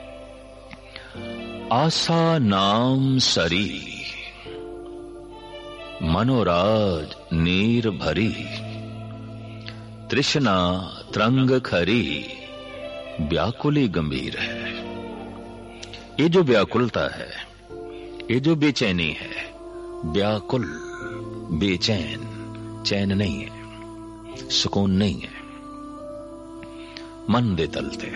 ਆਸਾ ਨਾਮ ਸਰੀ ਮਨੋਰਾਜ ਨੀਰ ਭਰੀ ਤ੍ਰਿਸ਼ਨਾ ਤਰੰਗ खरी व्याकुली गंभीर है। ये जो व्याकुलता है, ये जो बेचैनी है, व्याकुल बेचैन, चैन नहीं है, सुकून नहीं है, मन दे तलते।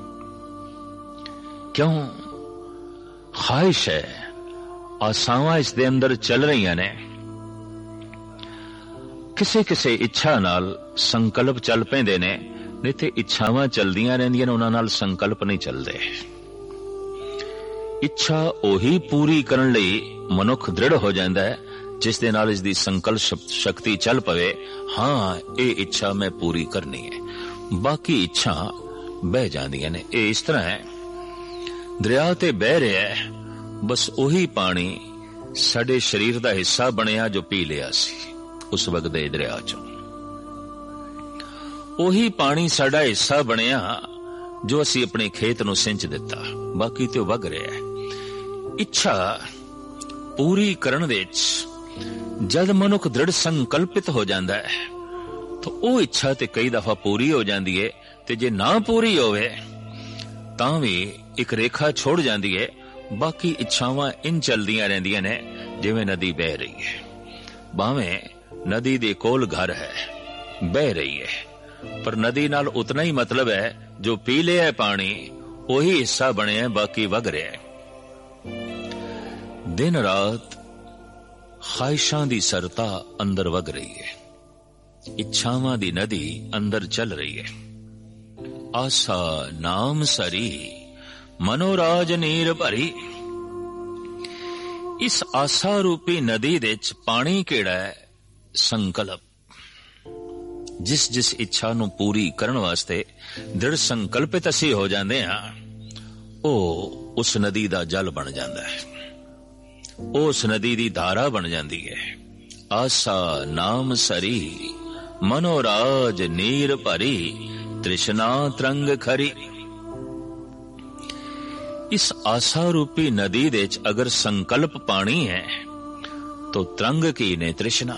क्यों? ख्वाहिश है, आसावां इस दे अंदर चल रही ने। किसी किसी इच्छा नाल संकल्प चल पैंदे ने, नहीं ते इच्छावां चलदियां रहिंदियां ने, उन्हां नाल संकल्प नहीं चलदे। इच्छा ओही पूरी करन लई मनुख दृढ़ हो जांदा है जिस दे नाल इस दी संकल्प शक्ति चल पवे। हाँ, ये इच्छा मैं पूरी करनी है। बाकी इच्छा बह जांदियां ने। ये इस तरह है, दरिया ते बह रहा है, बस ओही पानी साडे शरीर दा हिस्सा बनिया जो पी लिया सी उस वक्त दे दरिया चो। ओही पानी साडा हिस्सा बनिया जो असी अपने खेत नूं सिंच दिता, बाकी तो वग रहा है। इच्छा पूरी करन दे जद मनुख दृढ़ संकल्पित हो जाता है तो वो इच्छा ते कई दफा पूरी हो जाती है, ते जे ना पूरी होवे तां भी एक रेखा छोड़ जाती है। बाकी इच्छावां इन चलदियां रहिंदियां ने जिवें नदी बह रही है। भावें नदी दे कोल घर है, बह रही है, पर नदी नाल उतना ही मतलब है जो पी लिया है पानी वही हिस्सा बने है, बाकी वग रहा है। दिन रात ख्वाहिशां दी सरता अंदर वग रही है, इच्छावां दी नदी अंदर चल रही है। आसा नाम सरी मनोराज नीर भरी। इस आसा रूपी नदी दे च पानी केड़ा है? संकल्प। जिस जिस इच्छा नूं पूरी करन वास्ते दृढ़ संकल्पित असी हो जांदे हां, ओ उस नदी दा जल बन जांदा है, उस नदी दी धारा बन जांदी है। आसा नाम सरी मनोराज नीर भरी तृष्णा तरंग खरी। इस आशा रूपी नदी दे च अगर संकल्प पानी है तो तरंग की ने तृष्णा,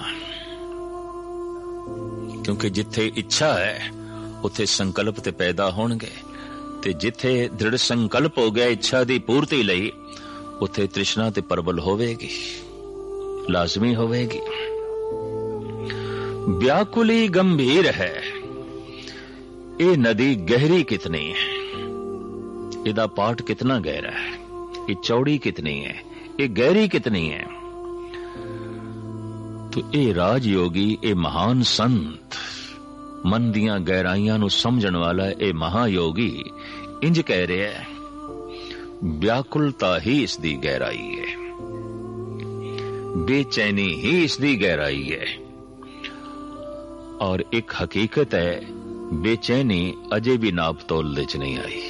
क्योंकि जिथे इच्छा है उथे संकल्प ते पैदा होणगे, ते जिथे दृढ़ संकल्प हो गया इच्छा दी पूर्ति लई उथे तृष्णा ते प्रबल होवेगी, लाजमी होवेगी। व्याकुली गंभीर है। ये नदी गहरी कितनी है, इदा पाट कितना गहरा है, ये चौड़ी कितनी है, ये गहरी कितनी है। तो ये राजयोगी, ये महान संत, मन दियां गहराइयां नू समझण वाला ये महायोगी इंज कह रहे है, व्याकुलता ही इसदी गहराई है। बेचैनी ही इसकी गहराई है। और एक हकीकत है, बेचैनी अजे भी नाप तोल दे च नहीं आई।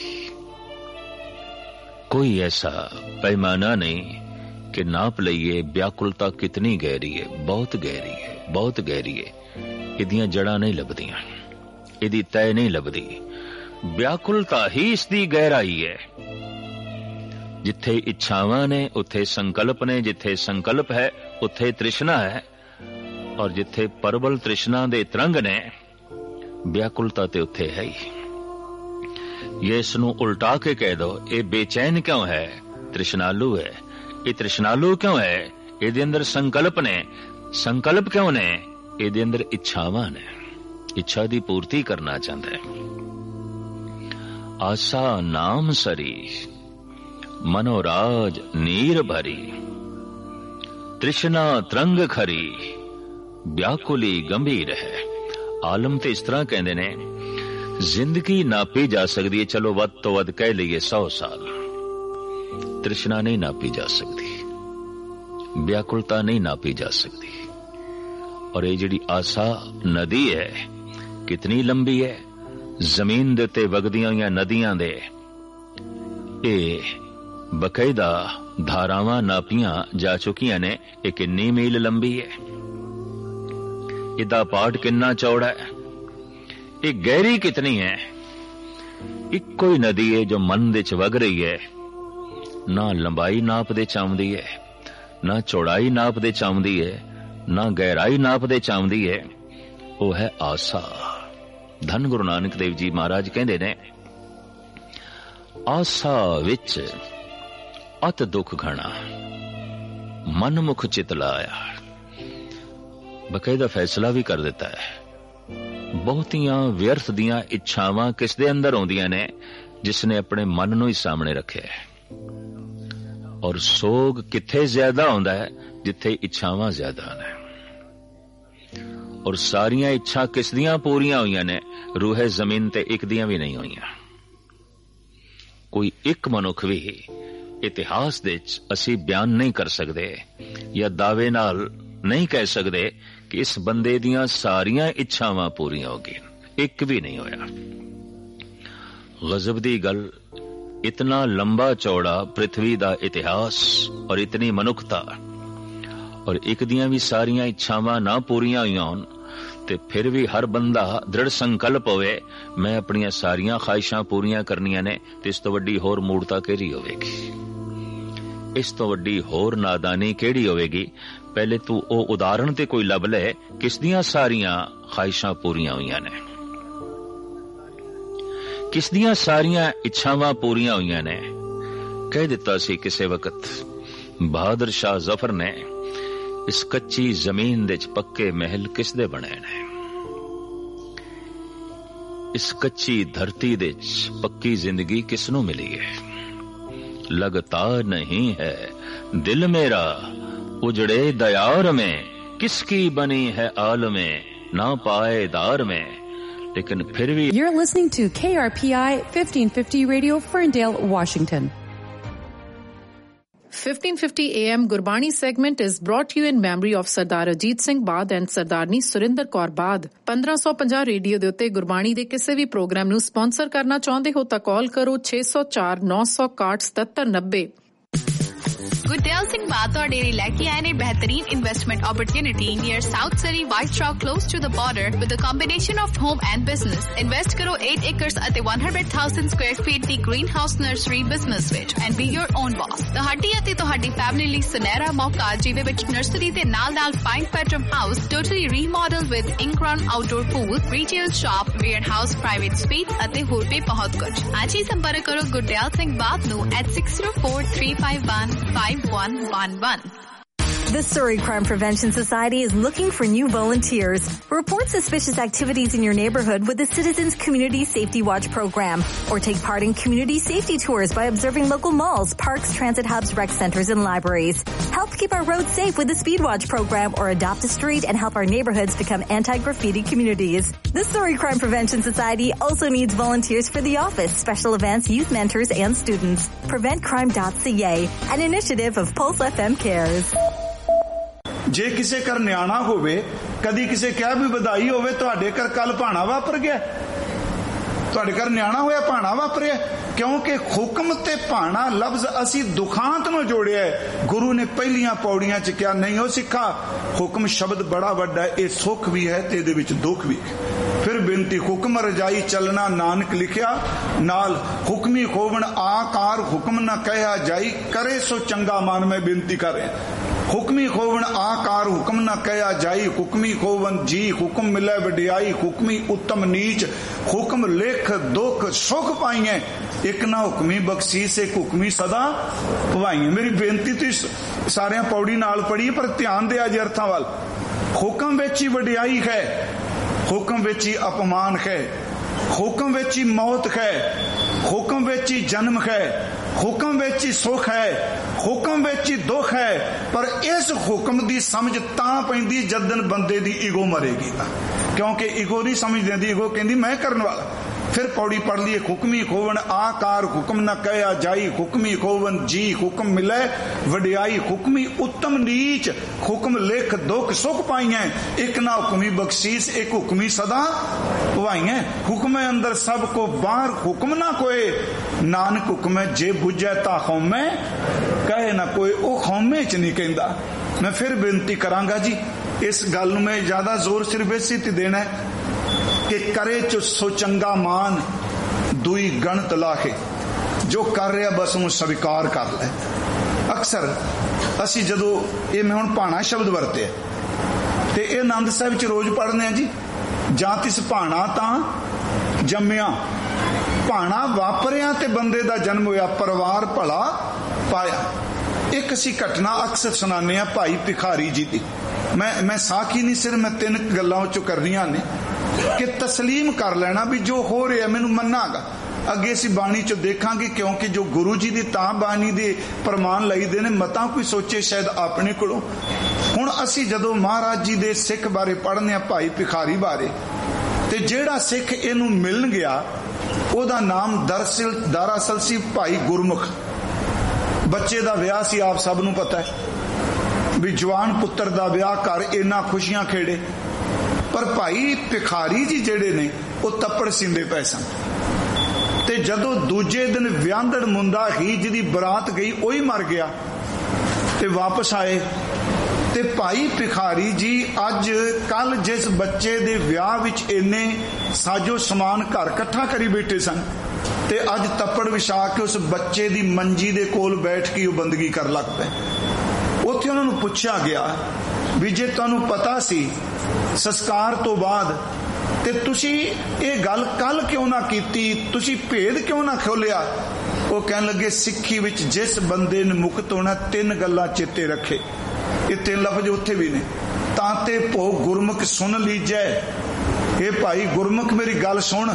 कोई ऐसा पैमाना नहीं कि नाप लईए व्याकुलता कितनी गहरी है। बहुत गहरी है, बहुत गहरी है। इदियां जड़ा नहीं लभदियां, इदी तय नहीं लभदी। व्याकुलता ही इसकी गहराई है। जिथे इच्छावां ने उत्थे संकल्प ने, जिथे संकल्प है उत्थे तृष्णा है, और जिथे परबल तृष्णा दे तरंग ने व्याकुलता ते उत्थे है ही। ये इसनू उल्टा के कह दो, ये बेचैन क्यों है? तृष्णालु है। ये तृष्णालु क्यों है? ये अंदर संकल्प ने। संकल्प क्यों ने? ये अंदर इच्छावां ने। इच्छा दी पूर्ति करना चाहता है। आशा नाम सरी, मनोराज नीर भरी, तृष्णा तरंग खरी, व्याकुली गंभीर है। आलम ते इस तरह कहते ने, जिंदगी नापी जा सकती है, चलो वध तो वध कह लीए सौ साल। तृष्णा नहीं नापी जा सकती, व्याकुलता नहीं नापी जा सकती। और ये जिहड़ी आशा नदी है, कितनी लंबी है। जमीन दे उत्ते वगदियां होईयां नदियां दे ये बकायदा धारावां नापियां जा चुकियां ने। ये कितनी मील लंबी है, इदा पाट कितना चौड़ा है, ये गहरी कितनी है। इक्को ही नदी है जो मन दे च वग रही है। ना लंबाई नाप दे चाउंदी है, ना चौड़ाई नाप दे चाउंदी है, ना गहराई नाप दे चाउंदी है। वो है आशा। धन गुरु नानक देव जी महाराज कहते ने, आशा विच अत दुख घना, मन मुख चित लाया। बकायदा फैसला भी कर देता है। बहुतियां व्यर्थ दियां इच्छावां किस दे अंदर आउंदियां ने? जिसने अपने मन नूं ही सामने रखे। और सोग किथे ज्यादा आउंदा है? जिथे इच्छावां ज्यादा ने। और सारियां इच्छा किस दियां पूरियां होईयां ने? रूहे जमीन ते एक दियां भी नहीं होईयां। कोई एक मनुख भी इतिहास दे च असी बयान नहीं कर सकते या दावे नाल नहीं कह सकते कि इस बंदे दियां सारियां इच्छावां पूरियां हो गई। एक भी नहीं होया। गजब दी गल, इतना लंबा चौड़ा पृथ्वी दा इतिहास और इतनी मनुखता, और एक दियां भी सारियां इच्छावां ना पूरियां होईयां होन, ते फिर भी हर बंदा दृढ़ संकल्प होवे मैं अपनियां सारियां ख्वाहिशां पूरियां करनियां ने। ते इस तो वड्डी होर मूर्ता केड़ी होवेगी? इस तो वड्डी होर नादानी केड़ी होवेगी? पहले तू ओ उदाहरण ते कोई लभ ले, किस दियां सारियां ख्वाहिशां पूरियां होईयां ने, किस दियां सारियां इच्छावां पूरियां होईयां ने। कह दिता सी किसे वक्त बहादुर शाह जफर ने, इस कच्ची जमीन दे च पक्के महल किस दे बने ने? इस कच्ची धरती दे च पक्की जिंदगी किसनों मिली है? लगता नहीं है दिल मेरा उजड़े दयार में, किसकी बनी है आल में ना पाएदार में। लेकिन फिर भी You're listening to K R P I fifteen fifty Radio, Ferndale, Washington. fifteen fifty A M Gurbani segment is brought to you in memory of Sardar Ajit Singh Baad and Sardarni Surinder Kaur Baad. fifteen fifty radio ਦੇ ਉੱਤੇ ਗੁਰਬਾਣੀ ਦੇ ਕਿਸੇ ਵੀ programme ਨੂੰ sponsor ਕਰਨਾ ਚਾਹੁੰਦੇ ਹੋ ਤਾਂ ਕਾਲ ਕਰੋ six oh four nine one one seven seven nine zero. Gurdial Singh ਬਾਦ ਤੁਹਾਡੇ ਲਈ ਲੈ ਕੇ ਆਏ ਨੇ ਬਿਹਤਰੀਨ investment opportunity near south Surrey white Chowk close to the border with a combination of home and business. Invest ਕਰੋ eight ਏਕੜਸ ਅਤੇ one hundred thousand Square feet ਦੀ green house nursery business ਵਿੱਚ ਐਂਡ ਬੀ ਯੋਰ ਓਨ ਬਾਸ। ਤੁਹਾਡੀ ਅਤੇ ਤੁਹਾਡੀ family ਲਈ ਸੁਨਹਿਰਾ ਮੌਕਾ, ਜਿਹਦੇ ਵਿੱਚ ਨਰਸਰੀ ਦੇ ਨਾਲ ਨਾਲ five bedroom house totally ਰੀਮੋਡਲ with ਇਨਕਰਨ outdoor pool, retail shop, wear house, private space ਅਤੇ ਹੋਰ ਵੀ ਬਹੁਤ ਕੁਝ। ਅੱਜ ਹੀ ਸੰਪਰਕ ਕਰੋ ਗੁਰਦਿਆਲ ਸਿੰਘ ਬਾਦ ਨੂੰ at six oh four three five one five one one one. The Surrey Crime Prevention Society is looking for new volunteers. Report suspicious activities in your neighborhood with the Citizens Community Safety Watch program, or take part in community safety tours by observing local malls, parks, transit hubs, rec centers, and libraries. Help keep our roads safe with the Speed Watch program, or adopt a street and help our neighborhoods become anti-graffiti communities. The Surrey Crime Prevention Society also needs volunteers for the office, special events, youth mentors, and students. prevent crime dot c a, an initiative of Pulse F M Cares. ਜੇ ਕਿਸੇ ਘਰ ਨਿਆਣਾ ਹੋਵੇ, ਕਦੀ ਕਿਸੇ ਕਿਹਾ ਵੀ ਵਧਾਈ ਹੋਵੇ, ਤੁਹਾਡੇ ਘਰ ਕੱਲ ਭਾਣਾ ਵਾਪਰ ਗਿਆ, ਤੁਹਾਡੇ ਘਰ ਨਿਆਣਾ ਹੋਇਆ ਭਾਣਾ ਵਾਪਰਿਆ, ਕਿਉਂਕਿ ਹੁਕਮ ਤੇ ਭਾਣਾ ਲਫ਼ਜ਼ ਅਸੀਂ ਦੁਖਾਂਤ ਨੂੰ ਜੋੜਿਆ। ਗੁਰੂ ਨੇ ਪਹਿਲੀਆਂ ਪੌੜੀਆਂ 'ਚ ਕਿਹਾ ਨਹੀਂ ਉਹ ਸਿੱਖਾ, ਹੁਕਮ ਸ਼ਬਦ ਬੜਾ ਵੱਡਾ, ਇਹ ਸੁੱਖ ਵੀ ਹੈ ਤੇ ਇਹਦੇ ਵਿੱਚ ਦੁੱਖ ਵੀ ਹੈ। ਫਿਰ ਬੇਨਤੀ, ਹੁਕਮ ਰਜਾਈ ਚੱਲਣਾ ਨਾਨਕ ਲਿਖਿਆ, ਨਾਲ ਹੁਕਮੀ ਖੋਵਣ ਆਕਾਰ ਹੁਕਮ ਨਾ ਕਹਿਆ ਜਾਈ, ਕਰੇ ਸੋ ਚੰਗਾ ਮਨ। ਮੈਂ ਬੇਨਤੀ ਕਰ ਰਿਹਾ, ਹੁਕਮੀ ਖੋਵਣ ਆਕਾਰ ਹੁਕਮ ਨਾ ਕਹਿਆ ਜਾਈ, ਹੁਕਮੀ ਖੋਵਨ ਜੀ ਹੁਕਮ ਮਿਲੇ ਵਡਿਆਈ, ਹੁਕਮੀ ਉੱਤਮ ਨੀਚ ਹੁਕਮ ਲਿਖ ਦੁੱਖ ਸੁਖ ਪਾਈਏ, ਇੱਕ ਨਾ ਹੁਕਮੀ ਬਖਸ਼ੀਸ਼ ਇੱਕ ਹੁਕਮੀ ਸਦਾ ਭਵਾਈਏ। ਮੇਰੀ ਬੇਨਤੀ ਤੁਸੀਂ ਸਾਰਿਆਂ ਪੌੜੀ ਨਾਲ ਪੜ੍ਹੀ, ਪਰ ਧਿਆਨ ਦਿਆ ਜੇ ਅਰਥਾਂ ਵੱਲ। ਹੁਕਮ ਵਿੱਚ ਹੀ ਵਡਿਆਈ ਹੈ, ਹੁਕਮ ਵਿੱਚ ਹੀ ਅਪਮਾਨ ਹੈ, ਹੁਕਮ ਵਿੱਚ ਹੀ ਮੌਤ ਹੈ, ਹੁਕਮ ਵਿੱਚ ਹੀ ਜਨਮ ਹੈ, ਹੁਕਮ ਵਿੱਚ ਹੀ ਸੁਖ ਹੈ, ਹੁਕਮ ਵਿੱਚ ਹੀ ਦੁੱਖ ਹੈ। ਪਰ ਇਸ ਹੁਕਮ ਦੀ ਸਮਝ ਤਾਂ ਪੈਂਦੀ ਜਦਨ ਬੰਦੇ ਦੀ ਈਗੋ ਮਰੇਗੀ, ਕਿਉਂਕਿ ਈਗੋ ਨਹੀਂ ਸਮਝ ਦਿੰਦੀ, ਈਗੋ ਕਹਿੰਦੀ ਮੈਂ ਕਰਨ ਵਾਲਾ। ਫਿਰ ਪੌੜੀ ਪੜ ਲਈਏ, ਹੁਕਮੀ ਖੋਵਣ ਆਕਾਰ ਹੁਕਮ ਨਾ ਕਹਿਆ ਜਾਈ, ਹੁਕਮੀ ਖੋਵਨ ਜੀ ਹੁਕਮ ਮਿਲੇ ਵਡਿਆਈ, ਹੁਕਮੀ ਉੱਤਮ ਨੀਚ ਹੁਕਮ ਲਿਖ ਦੁੱਖ ਸੁਖ ਪਾਈਆਂ, ਇੱਕ ਨਾ ਹੁਕਮੀ ਬਖਸ਼ੀਸ਼ ਇੱਕ ਹੁਕਮੀ ਸਦਾ ਭਵਾਈਆਂ। ਹੁਕਮੇ ਅੰਦਰ ਸਭ ਕੋ ਬਾਹਰ ਹੁਕਮ ਨਾ ਕੋਏ, ਨਾਨਕ ਹੁਕਮੇ ਜੇ ਬੁਝੈ ਤਾ ਹਉਮੈ ਕਹੇ ਨਾ ਕੋਈ। ਉਹ ਹਉਮੈ ਚ ਨਹੀਂ ਕਹਿੰਦਾ। ਮੈਂ ਫਿਰ ਬੇਨਤੀ ਕਰਾਂਗਾ ਜੀ, ਇਸ ਗੱਲ ਨੂੰ ਮੈਂ ਜ਼ਿਆਦਾ ਜ਼ੋਰ ਸਿਰਫ ਇਸੇ ਤੇ ਦੇਣਾ ਕਿ ਕਰੇ ਚ ਸੋ ਚੰਗਾ ਮਾਨ ਦੁਈ ਗਣਤ ਲਾਹੇ, ਜੋ ਕਰ ਰਿਹਾ ਬਸ ਉਹਨੂੰ ਸਵੀਕਾਰ ਕਰ ਲੈ। ਅਕਸਰ ਅਸੀਂ ਜਦੋਂ ਇਹ ਮੈਂ ਹੁਣ ਭਾਣਾ ਸ਼ਬਦ ਵਰਤਿਆ ਤੇ ਇਹ ਆਨੰਦ ਸਾਹਿਬ ਚ ਰੋਜ਼ ਪੜ੍ਹਦੇ ਆ ਜੀ, ਜਾਂ ਤਿਸ ਭਾਣਾ ਤਾਂ ਜੰਮਿਆ, ਭਾਣਾ ਵਾਪਰਿਆ ਤੇ ਬੰਦੇ ਦਾ ਜਨਮ ਹੋਇਆ, ਪਰਿਵਾਰ ਭਲਾ ਪਾਇਆ। ਇੱਕ ਅਸੀਂ ਘਟਨਾ ਅਕਸਰ ਸੁਣਾਉਂਦੇ ਆ ਭਾਈ ਭਿਖਾਰੀ ਜੀ ਦੀ। ਮੈਂ ਮੈਂ ਸਾਖੀ ਨਹੀਂ, ਸਿਰ ਮੈਂ ਤਿੰਨ ਗੱਲਾਂ ਚੋਂ ਕਰਨੀਆਂ ਨੇ ਕਿ ਤਸਲੀਮ ਕਰ ਲੈਣਾ ਵੀ ਜੋ ਹੋ ਰਿਹਾ ਮੈਨੂੰ ਮੰਨਾਂਗਾ। ਅੱਗੇ ਅਸੀਂ ਬਾਣੀ ਚ ਦੇਖਾਂਗੇ, ਕਿਉਂਕਿ ਜੋ ਗੁਰੂ ਜੀ ਦੀ ਤਾਂ ਬਾਣੀ ਦੇ ਪ੍ਰਮਾਣ ਲਈਦੇ ਨੇ, ਮਤਾਂ ਕੋਈ ਸੋਚੇ ਸ਼ਾਇਦ ਆਪਣੇ ਕੋਲੋਂ। ਹੁਣ ਅਸੀਂ ਜਦੋਂ ਮਹਾਰਾਜ ਜੀ ਦੇ ਸਿੱਖ ਬਾਰੇ ਪੜ੍ਹਨੇ ਆ, ਭਾਈ ਭਿਖਾਰੀ ਬਾਰੇ, ਤੇ ਜਿਹੜਾ ਸਿੱਖ ਇਹਨੂੰ ਮਿਲਣ ਗਿਆ ਉਹਦਾ ਨਾਮ ਦਰਅਸਲ ਦਰਅਸਲ ਸੀ ਭਾਈ ਗੁਰਮੁਖ। ਬੱਚੇ ਦਾ ਵਿਆਹ ਸੀ, ਆਪ ਸਭ ਨੂੰ ਪਤਾ ਹੈ ਵੀ ਜਵਾਨ ਪੁੱਤਰ ਦਾ ਵਿਆਹ ਕਰ ਇੰਨਾ ਖੁਸ਼ੀਆਂ ਖੇੜੇ। ਪਰ ਭਾਈ ਭਿਖਾਰੀ ਜੀ ਜਿਹੜੇ ਨੇ ਉਹ ਤੱਪੜ ਸਿੰਦੇ ਪਏ ਸਨ, ਤੇ ਜਦੋਂ ਦੂਜੇ ਦਿਨ ਵਿਆਹੰਦੜ ਮੁੰਡਾ ਹੀ ਜਿਹਦੀ ਬਰਾਤ ਗਈ ਉਹੀ ਮਰ ਗਿਆ ਤੇ ਵਾਪਸ ਆਏ, ਤੇ ਭਾਈ ਭਿਖਾਰੀ ਜੀ ਅੱਜ ਕੱਲ ਜਿਸ ਬੱਚੇ ਦੇ ਵਿਆਹ ਵਿੱਚ ਇੰਨੇ ਸਾਜੋ ਸਮਾਨ ਘਰ ਇਕੱਠਾ ਕਰੀ ਬੈਠੇ ਸਨ, ਤੇ ਅੱਜ ਤੱਪੜ ਵਿਛਾ ਕੇ ਉਸ ਬੱਚੇ ਦੀ ਮੰਜੀ ਦੇ ਕੋਲ ਬੈਠ ਕੇ ਉਹ ਬੰਦਗੀ ਕਰਨ ਲੱਗ ਪਏ। ਉੱਥੇ ਉਹਨਾਂ ਨੂੰ ਪੁੱਛਿਆ ਗਿਆ ਵੀ ਜੇ ਤੁਹਾਨੂੰ ਪਤਾ ਸੀ ਸੰਸਕਾਰ ਤੋਂ ਬਾਅਦ ਤੇ ਤੁਸੀਂ ਇਹ ਗੱਲ ਕੱਲ ਕਿਉਂ ਨਾ ਕੀਤੀ, ਤੁਸੀਂ ਭੇਦ ਕਿਉਂ ਨਾ ਖੋਲਿਆ? ਉਹ ਕਹਿਣ ਲੱਗੇ ਸਿੱਖੀ ਵਿੱਚ ਜਿਸ ਬੰਦੇ ਨੇ ਮੁਕਤ ਹੋਣਾ ਤਿੰਨ ਗੱਲਾਂ ਚੇਤੇ ਰੱਖੇ। ਇਹ ਤਿੰਨ ਲਫ਼ਜ਼ ਉੱਥੇ ਵੀ ਨੇ। ਤਾਂ ਤੇ ਭੋ ਗੁਰਮੁਖ ਸੁਣ ਲੀਜੈ, ਇਹ ਭਾਈ ਗੁਰਮੁਖ ਮੇਰੀ ਗੱਲ ਸੁਣ,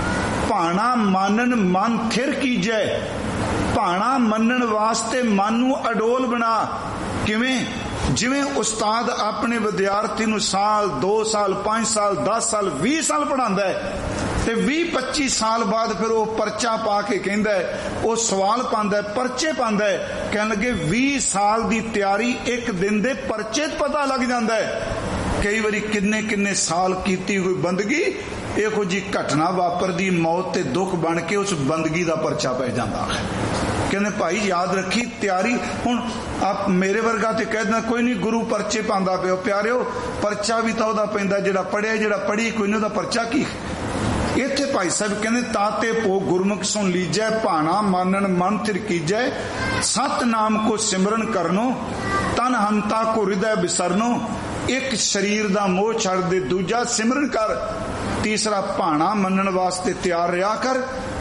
ਭਾਣਾ ਮਾਨਨ ਮਨ ਥਿਰ ਕੀਜੈ, ਭਾਣਾ ਮੰਨਣ ਵਾਸਤੇ ਮਨ ਨੂੰ ਅਡੋਲ ਬਣਾ। ਕਿਵੇਂ? ਜਿਵੇਂ ਉਸਤਾਦ ਆਪਣੇ ਵਿਦਿਆਰਥੀ ਨੂੰ ਸਾਲ ਦੋ ਸਾਲ ਪੰਜ ਸਾਲ ਦਸ ਸਾਲ ਵੀਹ ਸਾਲ ਪੜ੍ਹਾਉਂਦਾ ਹੈ, ਤੇ ਵੀਹ ਪੱਚੀ ਸਾਲ ਬਾਅਦ ਫਿਰ ਉਹ ਪਰਚਾ ਪਾ ਕੇ ਕਹਿੰਦਾ ਹੈ, ਉਹ ਸਵਾਲ ਪਾਉਂਦਾ, ਪਰਚੇ ਪਾਉਂਦਾ ਹੈ। ਕਹਿਣ ਲੱਗੇ ਵੀਹ ਸਾਲ ਦੀ ਤਿਆਰੀ ਇੱਕ ਦਿਨ ਦੇ ਪਰਚੇ 'ਚ ਪਤਾ ਲੱਗ ਜਾਂਦਾ ਹੈ। ਕਈ ਵਾਰੀ ਕਿੰਨੇ ਕਿੰਨੇ ਸਾਲ ਕੀਤੀ ਹੋਈ ਬੰਦਗੀ ਇਹੋ ਜੀ ਘਟਨਾ ਵਾਪਰਦੀ, ਮੌਤ ਤੇ ਦੁੱਖ ਬਣ ਕੇ ਉਸ ਬੰਦਗੀ ਦਾ ਪਰਚਾ ਪੈ ਜਾਂਦਾ ਹੈ। ਕਹਿੰਦੇ ਭਾਈ ਯਾਦ ਰੱਖੀ ਤਿਆਰੀ। ਹੁਣ ਆਪ ਮੇਰੇ ਵਰਗਾ ਤੇ ਕਹਿ ਦਿੰਦਾ ਕੋਈ ਨਹੀਂ ਗੁਰੂ ਪਰਚੇ ਪਾਉਂਦਾ ਪਿਓ। ਪਿਆਰਿਓ ਪਰਚਾ ਵੀ ਤਾਂ ਉਹਦਾ ਪੈਂਦਾ ਜਿਹੜਾ ਪੜਿਆ, ਜਿਹੜਾ ਪੜ੍ਹੀ ਕੋਈ ਨਹੀਂ ਉਹਦਾ ਪਰਚਾ ਕੀ। ਇੱਥੇ ਭਾਈ ਸਾਹਿਬ ਕਹਿੰਦੇ ਤਾਤੇ ਭੋ ਗੁਰਮੁਖ ਸੁਣ ਲੀਜੈ, ਭਾਣਾ ਮਾਨਣ ਮਨ ਥਿਰ ਕੀਜੈ, ਸਤਨਾਮ ਕੋ ਸਿਮਰਨ ਕਰਨੋ, ਤਨ ਹੰਤਾ ਕੋ ਹਿਰਦੈ ਬਿਸਰਨੋ। ਇੱਕ ਸਰੀਰ ਦਾ ਮੋਹ ਛੱਡ ਦੇ, ਦੂਜਾ ਸਿਮਰਨ ਕਰ, ਤੀਸਰਾ ਭਾਣਾ ਮੰਨਣ ਵਾਸਤੇ ਤਿਆਰ ਰਿਹਾ ਕਰ।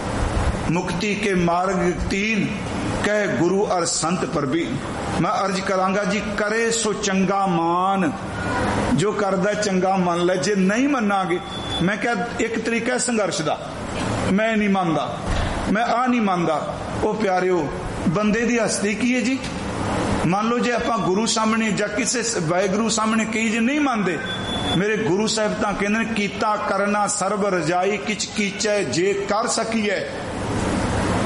ਮੁਕਤੀ ਕੇ ਮਾਰਗ ਤੀਨ ਕਹਿ ਗੁਰੂ ਅਰ ਸੰਤ ਪ੍ਰਬੀਨ। ਮੈਂ ਅਰਜ ਕਰਾਂਗਾ ਜੀ, ਕਰੇ ਸੋ ਚੰਗਾ ਮਾਨ, ਜੋ ਕਰਦਾ ਚੰਗਾ ਮੰਨ ਲੈ। ਜੇ ਨਹੀਂ ਮੰਨਾਂਗੇ, ਮੈਂ ਕਿਹਾ ਇੱਕ ਤਰੀਕਾ ਸੰਘਰਸ਼ ਦਾ, ਮੈਂ ਨਹੀਂ ਮੰਨਦਾ, ਮੈਂ ਆ ਨਹੀਂ ਮੰਨਦਾ। ਉਹ ਪਿਆਰਿਓ ਬੰਦੇ ਦੀ ਹਸਤੀ ਕੀ ਹੈ ਜੀ? ਮੰਨ ਲਓ ਜੇ ਆਪਾਂ ਗੁਰੂ ਸਾਹਮਣੇ ਜਾਂ ਕਿਸੇ ਵਾਹਿਗੁਰੂ ਸਾਹਮਣੇ ਕਹੀ ਜੇ ਨਹੀਂ ਮੰਨਦੇ, ਮੇਰੇ ਗੁਰੂ ਸਾਹਿਬ ਤਾਂ ਕਹਿੰਦੇ ਨੇ ਕੀਤਾ ਕਰਨਾ ਸਰਬ ਰਜਾਈ, ਕਿਛ ਕੀਚੈ ਜੇ ਕਰ ਸਕੀਐ,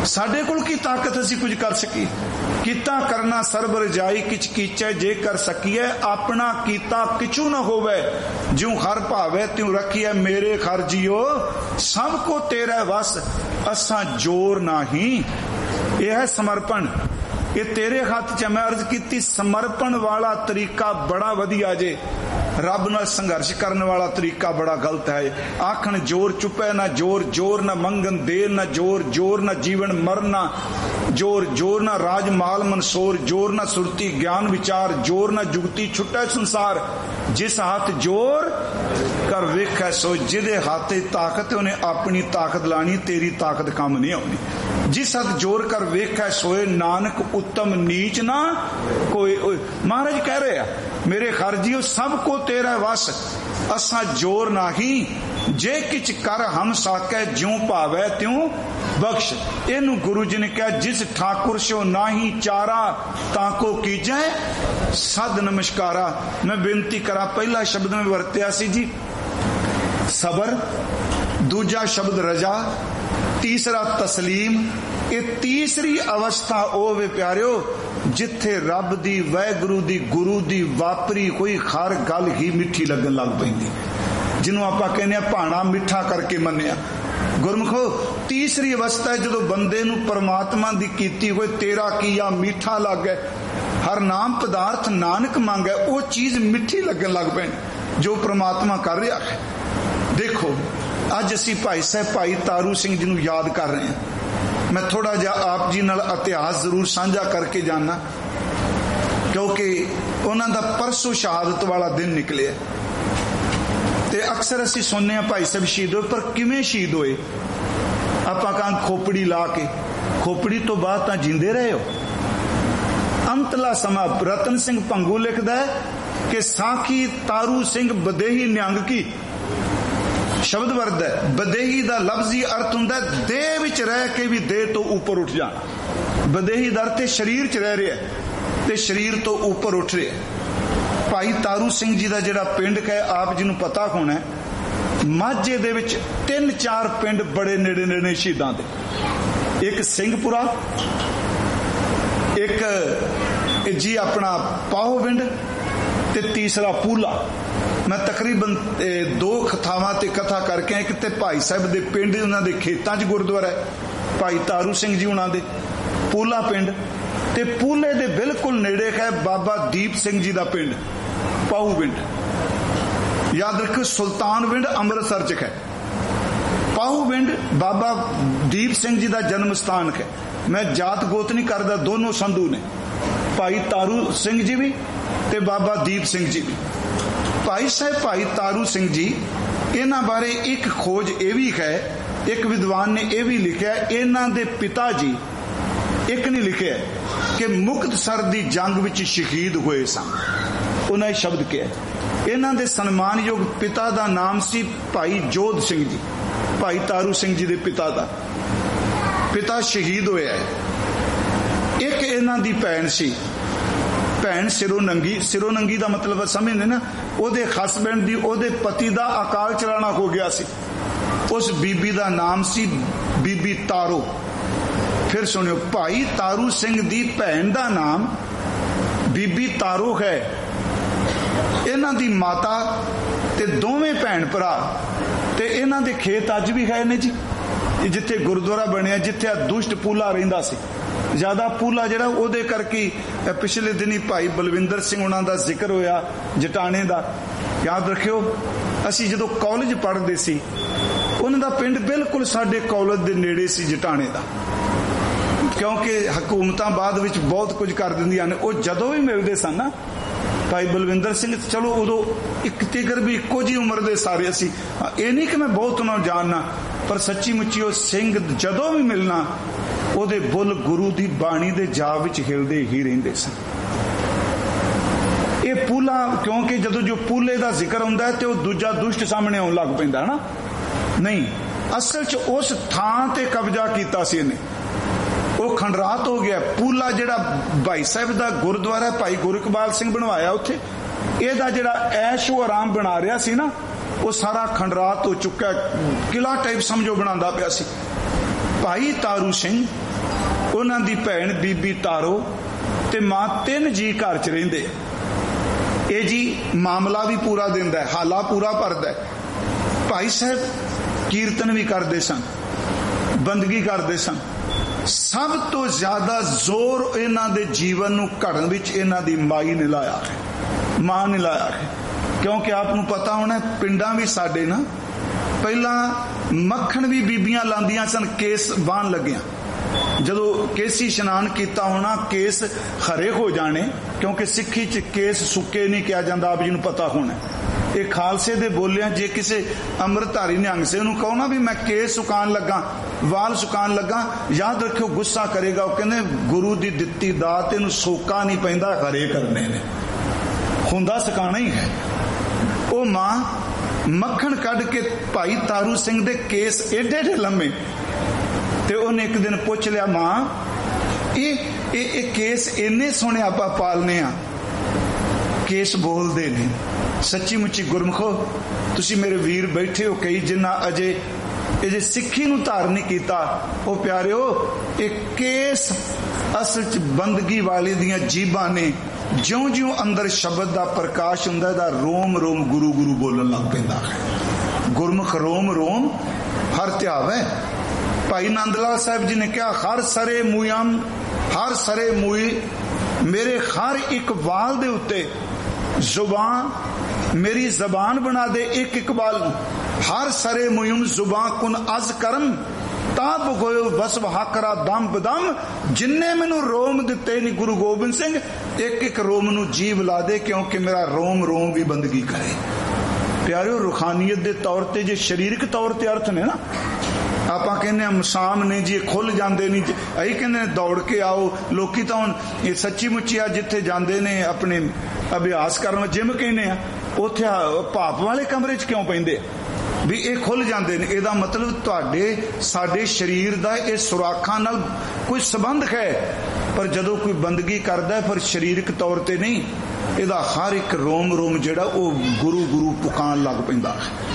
ਸਾਡੇ ਕੋਲ ਕੀ ਤਾਕਤ ਅਸੀਂ ਕੁਝ ਕਰ ਸਕੀਏ। ਕੀਤਾ ਕਰਨਾ ਸਰਬ ਰਜਾਈ ਕਿਛ ਕੀਚੈ ਜੇ ਕਰ ਸਕੀਏ, ਆਪਣਾ ਕੀਤਾ ਕਿਛੂ ਨਾ ਹੋਵੇ, ਜਿਉ ਹਰ ਭਾਵੇ ਤਿਉ ਰੱਖੀਐ, ਮੇਰੇ ਖਰ ਜੀਓ ਸਭ ਕੋ ਤੇਰਾ ਵਸ, ਅਸਾਂ ਜੋਰ ਨਹੀਂ। ਇਹ ਹੈ ਸਮਰਪਣ, ਇਹ ਤੇਰੇ ਹੱਥ 'ਚ। ਮੈਂ ਅਰਜ਼ ਕੀਤੀ ਸਮਰਪਣ ਵਾਲਾ ਤਰੀਕਾ ਬੜਾ ਵਧੀਆ ਜੇ, ਰੱਬ ਨਾਲ ਸੰਘਰਸ਼ ਕਰਨ ਵਾਲਾ ਤਰੀਕਾ ਬੜਾ ਗਲਤ ਹੈ। ਆਖਣ ਜੋਰ ਚੁੱਪੈ ਨਾ ਜੋਰ, ਜੋਰ ਨਾ ਮੰਗਣ ਦੇਰ ਨਾ ਜੋਰ, ਜੋਰ ਨਾ ਜੀਵਨ ਮਰਨਾ ਜੋਰ, ਜੋਰ ਨਾ ਰਾਜ ਮਾਲ ਮਨਸੋਰ, ਜੋਰ ਨਾ ਸੁਰਤੀ ਗਿਆਨ ਵਿਚਾਰ, ਜੋਰ ਨਾ ਜੁਗਤੀ ਛੁੱਟੈ ਸੰਸਾਰ। ਜਿਸ ਹੱਥ ਜੋਰ ਕਰ ਵੇਖੈ ਸੋ, ਜਿਹਦੇ ਹੱਥ 'ਚ ਤਾਕਤ ਉਹਨੇ ਆਪਣੀ ਤਾਕਤ ਲਾਣੀ, ਤੇਰੀ ਤਾਕਤ ਕੰਮ ਨਹੀਂ ਆਉਣੀ। ਜਿਸ ਹੱਥ ਜੋਰ ਕਰ ਵੇਖੈ ਸੋਏ, ਨਾਨਕ ਉੱਤਮ ਨੀਚ ਨਾ ਕੋਈ। ਮਹਾਰਾਜ ਕਹਿ ਰਹੇ ਆ ਮੇਰੇ ਖਰ ਜੀਓ ਸਭ ਕੋ ਤੇਰਾ ਵਸ, ਅਸਾਂ ਜੋਰ ਨਹੀਂ। ਜੇ ਕਿਛ ਕਰ ਹਮ ਸਾਕੈ, ਜਿਉ ਭਾਵੈ ਤਿਉ ਬਖਸ਼। ਇਹਨੂੰ ਗੁਰੂ ਜੀ ਨੇ ਕਿਹਾ ਜਿਸ ਠਾਕੁਰ ਸੋ ਨਾਹੀ ਚਾਰਾ, ਤਾਂ ਕੋ ਕੀਜੈ ਸਦ ਨਮਸਕਾਰਾ। ਮੈਂ ਬੇਨਤੀ ਕਰਾਂ, ਪਹਿਲਾ ਸ਼ਬਦ ਮੈਂ ਵਰਤਿਆ ਸੀ ਜੀ ਸਬਰ, ਦੂਜਾ ਸ਼ਬਦ ਰਜਾ, ਤੀਸਰਾ ਤਸਲੀਮ। ਇਹ ਤੀਸਰੀ ਅਵਸਥਾ ਉਹ ਵੇ ਪਿਆਰਿਓ ਜਿੱਥੇ ਰੱਬ ਦੀ, ਵਾਹਿਗੁਰੂ ਦੀ, ਗੁਰੂ ਦੀ ਵਾਪਰੀ ਕੋਈ ਹਰ ਗੱਲ ਹੀ ਮਿੱਠੀ ਲੱਗਣ ਲੱਗ ਪੈਂਦੀ, ਜਿਹਨੂੰ ਆਪਾਂ ਕਹਿੰਦੇ ਆ ਭਾਣਾ ਮਿੱਠਾ ਕਰਕੇ ਮੰਨਿਆ। ਗੁਰਮੁਖੋ ਤੀਸਰੀ ਅਵਸਥਾ ਹੈ ਜਦੋਂ ਬੰਦੇ ਨੂੰ ਪਰਮਾਤਮਾ ਦੀ ਕੀਤੀ ਹੋਏ ਤੇਰਾ ਕੀਆ ਮਿੱਠਾ ਲੱਗੇ, ਹਰ ਨਾਮ ਪਦਾਰਥ ਨਾਨਕ ਮੰਗੈ, ਉਹ ਚੀਜ਼ ਮਿੱਠੀ ਲੱਗਣ ਲੱਗ ਪੈਣੀ ਜੋ ਪਰਮਾਤਮਾ ਕਰ ਰਿਹਾ ਹੈ। ਦੇਖੋ ਅੱਜ ਅਸੀਂ ਭਾਈ ਸਾਹਿਬ ਭਾਈ ਤਾਰੂ ਸਿੰਘ ਜੀ ਨੂੰ ਯਾਦ ਕਰ ਰਹੇ ਹਾਂ। ਮੈਂ ਥੋੜਾ ਜਿਹਾ ਆਪ ਜੀ ਨਾਲ ਇਤਿਹਾਸ ਜ਼ਰੂਰ ਸਾਂਝਾ ਕਰਕੇ ਜਾਣਾ, ਕਿਉਂਕਿ ਉਹਨਾਂ ਦਾ ਪਰਸੋਂ ਸ਼ਹਾਦਤ ਵਾਲਾ ਦਿਨ ਨਿਕਲਿਆ ਤੇ ਅਕਸਰ ਅਸੀਂ ਸੁਣਨੇ ਆ ਭਾਈ ਸਾਹਿਬ ਸ਼ਹੀਦ ਹੋਏ, ਪਰ ਕਿਵੇਂ ਸ਼ਹੀਦ ਹੋਏ? ਆਪਾਂ ਕਾਂ ਖੋਪੜੀ ਲਾ ਕੇ, ਖੋਪੜੀ ਤੋਂ ਬਾਅਦ ਤਾਂ ਜਿੰਦੇ ਰਹੇ ਹੋ। ਅੰਤਲਾ ਸਮਾਂ ਰਤਨ ਸਿੰਘ ਭੰਗੂ ਲਿਖਦਾ ਹੈ ਕਿ ਸਾਖੀ ਤਾਰੂ ਸਿੰਘ ਬਦੇਹੀ ਨਿਹੰਗ ਕੀ ਸ਼ਬਦ ਵਰਦਾ ਹੈ। ਬਦੇਹੀ ਦਾ ਲਫ਼ਜ਼ੀ ਅਰਥ ਹੁੰਦਾ ਦੇਹ ਵਿੱਚ ਰਹਿ ਕੇ ਵੀ ਦੇਹ ਤੋਂ ਉੱਪਰ ਉੱਠ ਜਾਣਾ। ਬਦੇਹੀ ਦਾ ਅਰਥ ਸਰੀਰ 'ਚ ਰਹਿ ਰਿਹਾ ਤੇ ਸਰੀਰ ਤੋਂ ਉੱਪਰ ਉੱਠ ਰਿਹਾ। ਭਾਈ ਤਾਰੂ ਸਿੰਘ ਜੀ ਦਾ ਜਿਹੜਾ ਪਿੰਡ ਹੈ ਆਪ ਜੀ ਨੂੰ ਪਤਾ ਹੋਣਾ, ਮਾਝੇ ਦੇ ਵਿੱਚ ਤਿੰਨ ਚਾਰ ਪਿੰਡ ਬੜੇ ਨੇੜੇ ਨੇੜੇ ਸ਼ਹੀਦਾਂ ਦੇ। ਇੱਕ ਸਿੰਘਪੁਰਾ, ਇੱਕ ਜੀ ਆਪਣਾ ਪਾਹੋਵਿੰਡ ਤੇ ਤੀਸਰਾ ਪੂਲਾ। ਮੈਂ ਤਕਰੀਬਨ ਦੋ ਕਥਾਵਾਂ ਤੇ ਕਥਾ ਕਰਕੇ, ਇੱਕ ਤੇ ਭਾਈ ਸਾਹਿਬ ਦੇ ਪਿੰਡ ਉਹਨਾਂ ਦੇ ਖੇਤਾਂ 'ਚ ਗੁਰਦੁਆਰਾ ਹੈ ਭਾਈ ਤਾਰੂ ਸਿੰਘ ਜੀ ਉਹਨਾਂ ਦੇ, ਪੂਲਾ ਪਿੰਡ, ਤੇ ਪੂਲੇ ਦੇ ਬਿਲਕੁਲ ਨੇੜੇ ਹੈ ਬਾਬਾ ਦੀਪ ਸਿੰਘ ਜੀ ਦਾ ਪਿੰਡ ਪਾਹੂਵਿੰਡ। ਯਾਦ ਰੱਖੋ ਸੁਲਤਾਨਵਿੰਡ ਅੰਮ੍ਰਿਤਸਰ 'ਚ ਹੈ, ਪਾਹੂਵਿੰਡ ਬਾਬਾ ਦੀਪ ਸਿੰਘ ਜੀ ਦਾ ਜਨਮ ਸਥਾਨ ਹੈ। ਮੈਂ ਜਾਤ ਗੋਤ ਨਹੀਂ ਕਰਦਾ, ਦੋਨੋਂ ਸੰਧੂ ਨੇ, ਭਾਈ ਤਾਰੂ ਸਿੰਘ ਜੀ ਵੀ ਤੇ ਬਾਬਾ ਦੀਪ ਸਿੰਘ ਜੀ ਵੀ। ਭਾਈ ਸਾਹਿਬ ਭਾਈ ਤਾਰੂ ਸਿੰਘ ਜੀ, ਇਹਨਾਂ ਬਾਰੇ ਇੱਕ ਖੋਜ ਇਹ ਵੀ ਹੈ, ਇੱਕ ਵਿਦਵਾਨ ਨੇ ਇਹ ਵੀ ਲਿਖਿਆ, ਇਹਨਾਂ ਦੇ ਪਿਤਾ ਜੀ ਇੱਕ ਨੇ ਲਿਖਿਆ ਕਿ ਮੁਕਤਸਰ ਦੀ ਜੰਗ ਵਿੱਚ ਸ਼ਹੀਦ ਹੋਏ ਸਨ। ਉਹਨਾਂ ਇਹ ਸ਼ਬਦ ਕਿਹਾ। ਇਹਨਾਂ ਦੇ ਸਨਮਾਨਯੋਗ ਪਿਤਾ ਦਾ ਨਾਮ ਸੀ ਭਾਈ ਜੋਧ ਸਿੰਘ ਜੀ, ਭਾਈ ਤਾਰੂ ਸਿੰਘ ਜੀ ਦੇ ਪਿਤਾ ਦਾ ਪਿਤਾ ਸ਼ਹੀਦ ਹੋਇਆ ਹੈ। ਇੱਕ ਇਹਨਾਂ ਦੀ ਭੈਣ ਸੀ, ਭੈਣ ਸਿਰੋਂ ਨੰਗੀ। ਸਿਰੋਂ ਨੰਗੀ ਦਾ ਮਤਲਬ ਸਮਝਦੇ ਨਾ, ਉਹਦੇ ਹਸਬੈਂਡ ਦੀ, ਉਹਦੇ ਪਤੀ ਦਾ ਅਕਾਲ ਚਲਾਣਾ ਹੋ ਗਿਆ ਸੀ। ਉਸ ਬੀਬੀ ਦਾ ਨਾਮ ਸੀ ਬੀਬੀ ਤਾਰੋ। ਫਿਰ ਸੁਣਿਓ, ਭਾਈ ਤਾਰੂ ਸਿੰਘ ਦੀ ਭੈਣ ਦਾ ਨਾਮ ਬੀਬੀ ਤਾਰੋ ਹੈ। ਇਹਨਾਂ ਦੀ ਮਾਤਾ ਤੇ ਦੋਵੇਂ ਭੈਣ ਭਰਾ, ਤੇ ਇਹਨਾਂ ਦੇ ਖੇਤ ਅੱਜ ਵੀ ਹੈ ਨੇ ਜੀ, ਜਿੱਥੇ ਗੁਰਦੁਆਰਾ ਬਣਿਆ, ਜਿੱਥੇ ਆ ਦੁਸ਼ਟ ਪੂਲਾ ਰਹਿੰਦਾ ਸੀ। ਜ਼ਿਆਦਾ ਪੂਲਾ ਜਿਹੜਾ ਉਹਦੇ ਕਰਕੇ ਪਿਛਲੇ ਦਿਨੀ ਭਾਈ ਬਲਵਿੰਦਰ ਸਿੰਘ ਉਹਨਾਂ ਦਾ ਜ਼ਿਕਰ ਹੋਇਆ ਜਟਾਣੇ ਦਾ। ਯਾਦ ਰੱਖਿਓ, ਅਸੀਂ ਜਦੋਂ ਕਾਲਜ ਪੜ੍ਹਦੇ ਸੀ ਉਹਨਾਂ ਦਾ ਪਿੰਡ ਬਿਲਕੁਲ ਸਾਡੇ ਕਾਲਜ ਦੇ ਨੇੜੇ ਸੀ ਜਟਾਣੇ ਦਾ, ਕਿਉਂਕਿ ਹਕੂਮਤਾਂ ਬਾਅਦ ਵਿੱਚ ਬਹੁਤ ਕੁਝ ਕਰ ਦਿੰਦੀਆਂ ਨੇ। ਉਹ ਜਦੋਂ ਵੀ ਮਿਲਦੇ ਸਨ ਨਾ ਭਾਈ ਬਲਵਿੰਦਰ ਸਿੰਘ, ਚਲੋ ਉਦੋਂ ਇੱਕ ਤਿਗਰ ਵੀ ਇੱਕੋ ਜਿਹੀ ਉਮਰ ਦੇ ਸਾਰੇ ਅਸੀਂ, ਇਹ ਨਹੀਂ ਕਿ ਮੈਂ ਬਹੁਤ ਉਹਨਾਂ ਨੂੰ ਜਾਣਨਾ, ਪਰ ਸੱਚੀ ਮੁੱਚੀ ਉਹ ਸਿੰਘ ਜਦੋਂ ਵੀ ਮਿਲਣਾ ਉਹਦੇ ਬੁੱਲ ਗੁਰੂ ਦੀ ਬਾਣੀ ਦੇ ਜਾਪ ਵਿੱਚ ਹਿਲਦੇ ਹੀ ਰਹਿੰਦੇ ਸਨ। ਇਹ ਪੂਲਾ, ਕਿਉਂਕਿ ਜਦੋਂ ਜੋ ਪੂਲੇ ਦਾ ਜ਼ਿਕਰ ਹੁੰਦਾ ਤੇ ਉਹ ਦੂਜਾ ਦੁਸ਼ਟ ਸਾਹਮਣੇ ਆਉਣ ਲੱਗ ਪੈਂਦਾ ਨਾ, ਨਹੀਂ, ਅਸਲ 'ਚ ਉਸ ਥਾਂ ਤੇ ਕਬਜ਼ਾ ਕੀਤਾ ਸੀ ਇਹਨੇ, ਉਹ ਖੰਡਰਾਤ ਹੋ ਗਿਆ। ਪੂਲਾ ਜਿਹੜਾ ਭਾਈ ਸਾਹਿਬ ਦਾ ਗੁਰਦੁਆਰਾ ਭਾਈ ਗੁਰੂ ਇਕਬਾਲ ਸਿੰਘ ਬਣਵਾਇਆ, ਉੱਥੇ ਇਹਦਾ ਜਿਹੜਾ ਐਸ਼ੋ ਆਰਾਮ ਬਣਾ ਰਿਹਾ ਸੀ ਨਾ, ਉਹ ਸਾਰਾ ਖੰਡਰਾਤ ਹੋ ਚੁੱਕਾ, ਕਿਲਾ ਟਾਈਪ ਸਮਝੋ ਬਣਾਉਂਦਾ ਪਿਆ ਸੀ। ਭਾਈ ਤਾਰੂ ਸਿੰਘ ਉਹਨਾਂ ਦੀ ਭੈਣ ਬੀਬੀ ਤਾਰੋ ਤੇ ਮਾਂ ਤਿੰਨ ਜੀ ਘਰ ਚ ਰਹਿੰਦੇ। ਇਹ ਜੀ ਮਾਮਲਾ ਵੀ ਪੂਰਾ ਦਿੰਦਾ, ਹਾਲਾ ਪੂਰਾ ਭਰਦਾ। ਭਾਈ ਸਾਹਿਬ ਕੀਰਤਨ ਵੀ ਕਰਦੇ ਸਨ, ਬੰਦਗੀ ਕਰਦੇ ਸਨ। ਸਭ ਤੋਂ ਜ਼ਿਆਦਾ ਜ਼ੋਰ ਇਹਨਾਂ ਦੇ ਜੀਵਨ ਨੂੰ ਘੜਨ ਵਿੱਚ ਇਹਨਾਂ ਦੀ ਮਾਈ ਨੇ ਲਾਇਆ ਹੈ, ਮਾਂ ਨੇ ਲਾਇਆ ਹੈ। ਕਿਉਂਕਿ ਆਪ ਨੂੰ ਪਤਾ ਹੋਣਾ ਪਿੰਡਾਂ ਵੀ ਸਾਡੇ ਨਾ ਪਹਿਲਾਂ ਮੱਖਣ ਵੀ ਬੀਬੀਆਂ ਲਾਉਂਦੀਆਂ ਸਨ ਕੇਸ ਬਾਣ ਲੱਗਿਆ। ਜਦੋਂ ਕੇਸੀ ਇਸ਼ਨਾਨ ਕੀਤਾ ਹੋਣਾ ਕੇਸ ਹਰੇ ਹੋ ਜਾਣੇ, ਕਿਉਂਕਿ ਸਿੱਖੀ ਚ ਕੇਸ ਸੁੱਕੇ ਨਹੀਂ ਕਿਹਾ ਜਾਂਦਾ, ਆਪ ਜੀ ਨੂੰ ਪਤਾ ਹੋਣਾ। ਇਹ ਖਾਲਸੇ ਦੇ ਬੋਲਿਆ ਜੇ ਕਿਸੇ ਅੰਮ੍ਰਿਤਧਾਰੀ ਨਿਹੰਗ ਸੇ ਉਹਨੂੰ ਕਹੋ ਨਾ ਵੀ ਮੈਂ ਕੇਸ ਸੁਕਾਉਣ ਲੱਗਾ, ਵਾਲ ਸੁਕਾਉਣ ਲੱਗਾ, ਯਾਦ ਰੱਖਿਓ ਗੁੱਸਾ ਕਰੇਗਾ। ਉਹ ਕਹਿੰਦੇ ਗੁਰੂ ਦੀ ਦਿੱਤੀ ਦਾਤ ਇਹਨੂੰ ਸੋਕਾ ਨਹੀਂ ਪੈਂਦਾ, ਹਰੇ ਕਰਨੇ ਨੇ, ਹੁੰਦਾ ਸੁਕਾਉਣਾ ਹੀ ਹੈ। ਉਹ ਮਾਂ ਮੱਖਣ ਕੱਢ ਕੇ ਭਾਈ ਤਾਰੂ ਸਿੰਘ ਦੇ ਕੇਸ ਏਡੇ ਏਡੇ ਲੰਮੇ, ਤੇ ਉਹਨੇ ਇੱਕ ਦਿਨ ਪੁੱਛ ਲਿਆ ਮਾਂ ਇਹ ਇਹ ਇਹ ਕੇਸ ਇੰਨੇ ਸੋਹਣੇ ਆਪਾਂ ਪਾਲਨੇ ਆ। ਕੇਸ ਬੋਲਦੇ ਨੇ, ਸੱਚੀ ਮੁੱਚੀ ਗੁਰਮੁਖੋ ਤੁਸੀਂ ਮੇਰੇ ਵੀਰ ਬੈਠੇ ਹੋ ਕਈ ਜਿਨ੍ਹਾਂ ਅਜੇ ਇਹ ਜੇ ਸਿੱਖੀ ਨੂੰ ਧਾਰਨ ਨਹੀਂ ਕੀਤਾ। ਉਹ ਪਿਆਰਿਓ ਇਹ ਕੇਸ ਅਸਲ ਚ ਬੰਦਗੀ ਵਾਲੇ ਦੀਆਂ ਜੀਬਾਂ ਨੇ। ਜਿਉਂ ਜਿਉਂ ਅੰਦਰ ਸ਼ਬਦ ਦਾ ਪ੍ਰਕਾਸ਼ ਹੁੰਦਾ ਇਹਦਾ ਰੋਮ ਰੋਮ ਗੁਰੂ ਗੁਰੂ ਬੋਲਣ ਲੱਗ ਪੈਂਦਾ ਹੈ। ਗੁਰਮੁਖ ਰੋਮ ਰੋਮ ਹਰ ਧਿਆਵੈ। ਭਾਈ ਨੰਦ ਲਾਲ ਸਾਹਿਬ ਜੀ ਨੇ ਕਿਹਾ ਹਰ ਸਰੇ ਮੂਯਮ, ਹਰ ਸਰੇ ਮੂਈ, ਮੇਰੇ ਹਰ ਇੱਕ ਵਾਲ ਦੇ ਉੱਤੇ ਜ਼ੁਬਾਨ ਮੇਰੀ ਜ਼ਬਾਨ ਬਣਾ ਦੇ ਇੱਕ ਇੱਕ ਵਾਲ ਨੂੰ। ਹਰ ਸਰੇ ਮੂਯਮ ਜ਼ੁਬਾਨ ਕੁਨ ਅਜ਼ ਕਰਮ ਤਾਬ ਗੋਇਓ ਬਸ ਵਹਾਕਰਾ ਦਮ ਬਦਮ। ਜਿੰਨੇ ਮੈਨੂੰ ਰੋਮ ਦਿੱਤੇ ਨੀ ਗੁਰੂ ਗੋਬਿੰਦ ਸਿੰਘ, ਇੱਕ ਇੱਕ ਰੋਮ ਨੂੰ ਜੀਵ ਲਾ ਦੇ, ਕਿਉਂਕਿ ਮੇਰਾ ਰੋਮ ਰੋਮ ਵੀ ਬੰਦਗੀ ਕਰੇ। ਪਿਆਰਿਓ ਰੂਹਾਨੀਅਤ ਦੇ ਤੌਰ ਤੇ ਜੇ ਸਰੀਰਕ ਤੌਰ ਤੇ ਅਰਥ ਨੇ ਨਾ, ਆਪਾਂ ਕਹਿੰਦੇ ਆ ਮਸਾਮ ਨੇ ਜੀ ਖੁੱਲ ਜਾਂਦੇ ਨਹੀਂ, ਅਸੀਂ ਕਹਿੰਦੇ ਨੇ ਦੌੜ ਕੇ ਆਓ। ਲੋਕੀ ਤਾਂ ਹੁਣ ਇਹ ਸੱਚੀ ਮੁੱਚੀ ਆ ਜਿੱਥੇ ਜਾਂਦੇ ਨੇ ਆਪਣੇ ਅਭਿਆਸ ਕਰਨ, ਜਿਮ ਕਹਿੰਦੇ ਆ, ਉੱਥੇ ਭਾਪ ਵਾਲੇ ਕਮਰੇ ਚ ਕਿਉਂ ਪੈਂਦੇ ਵੀ ਇਹ ਖੁੱਲ ਜਾਂਦੇ ਨੇ। ਇਹਦਾ ਮਤਲਬ ਤੁਹਾਡੇ ਸਾਡੇ ਸਰੀਰ ਦਾ ਇਹ ਸੁਰਾਖਾਂ ਨਾਲ ਕੋਈ ਸੰਬੰਧ ਹੈ, ਪਰ ਜਦੋਂ ਕੋਈ ਬੰਦਗੀ ਕਰਦਾ ਫਿਰ ਸਰੀਰਕ ਤੌਰ ਤੇ ਨਹੀਂ, ਇਹਦਾ ਹਰ ਇੱਕ ਰੋਮ ਰੋਮ ਜਿਹੜਾ ਉਹ ਗੁਰੂ ਗੁਰੂ ਪੁਕਾਰਨ ਲੱਗ ਪੈਂਦਾ।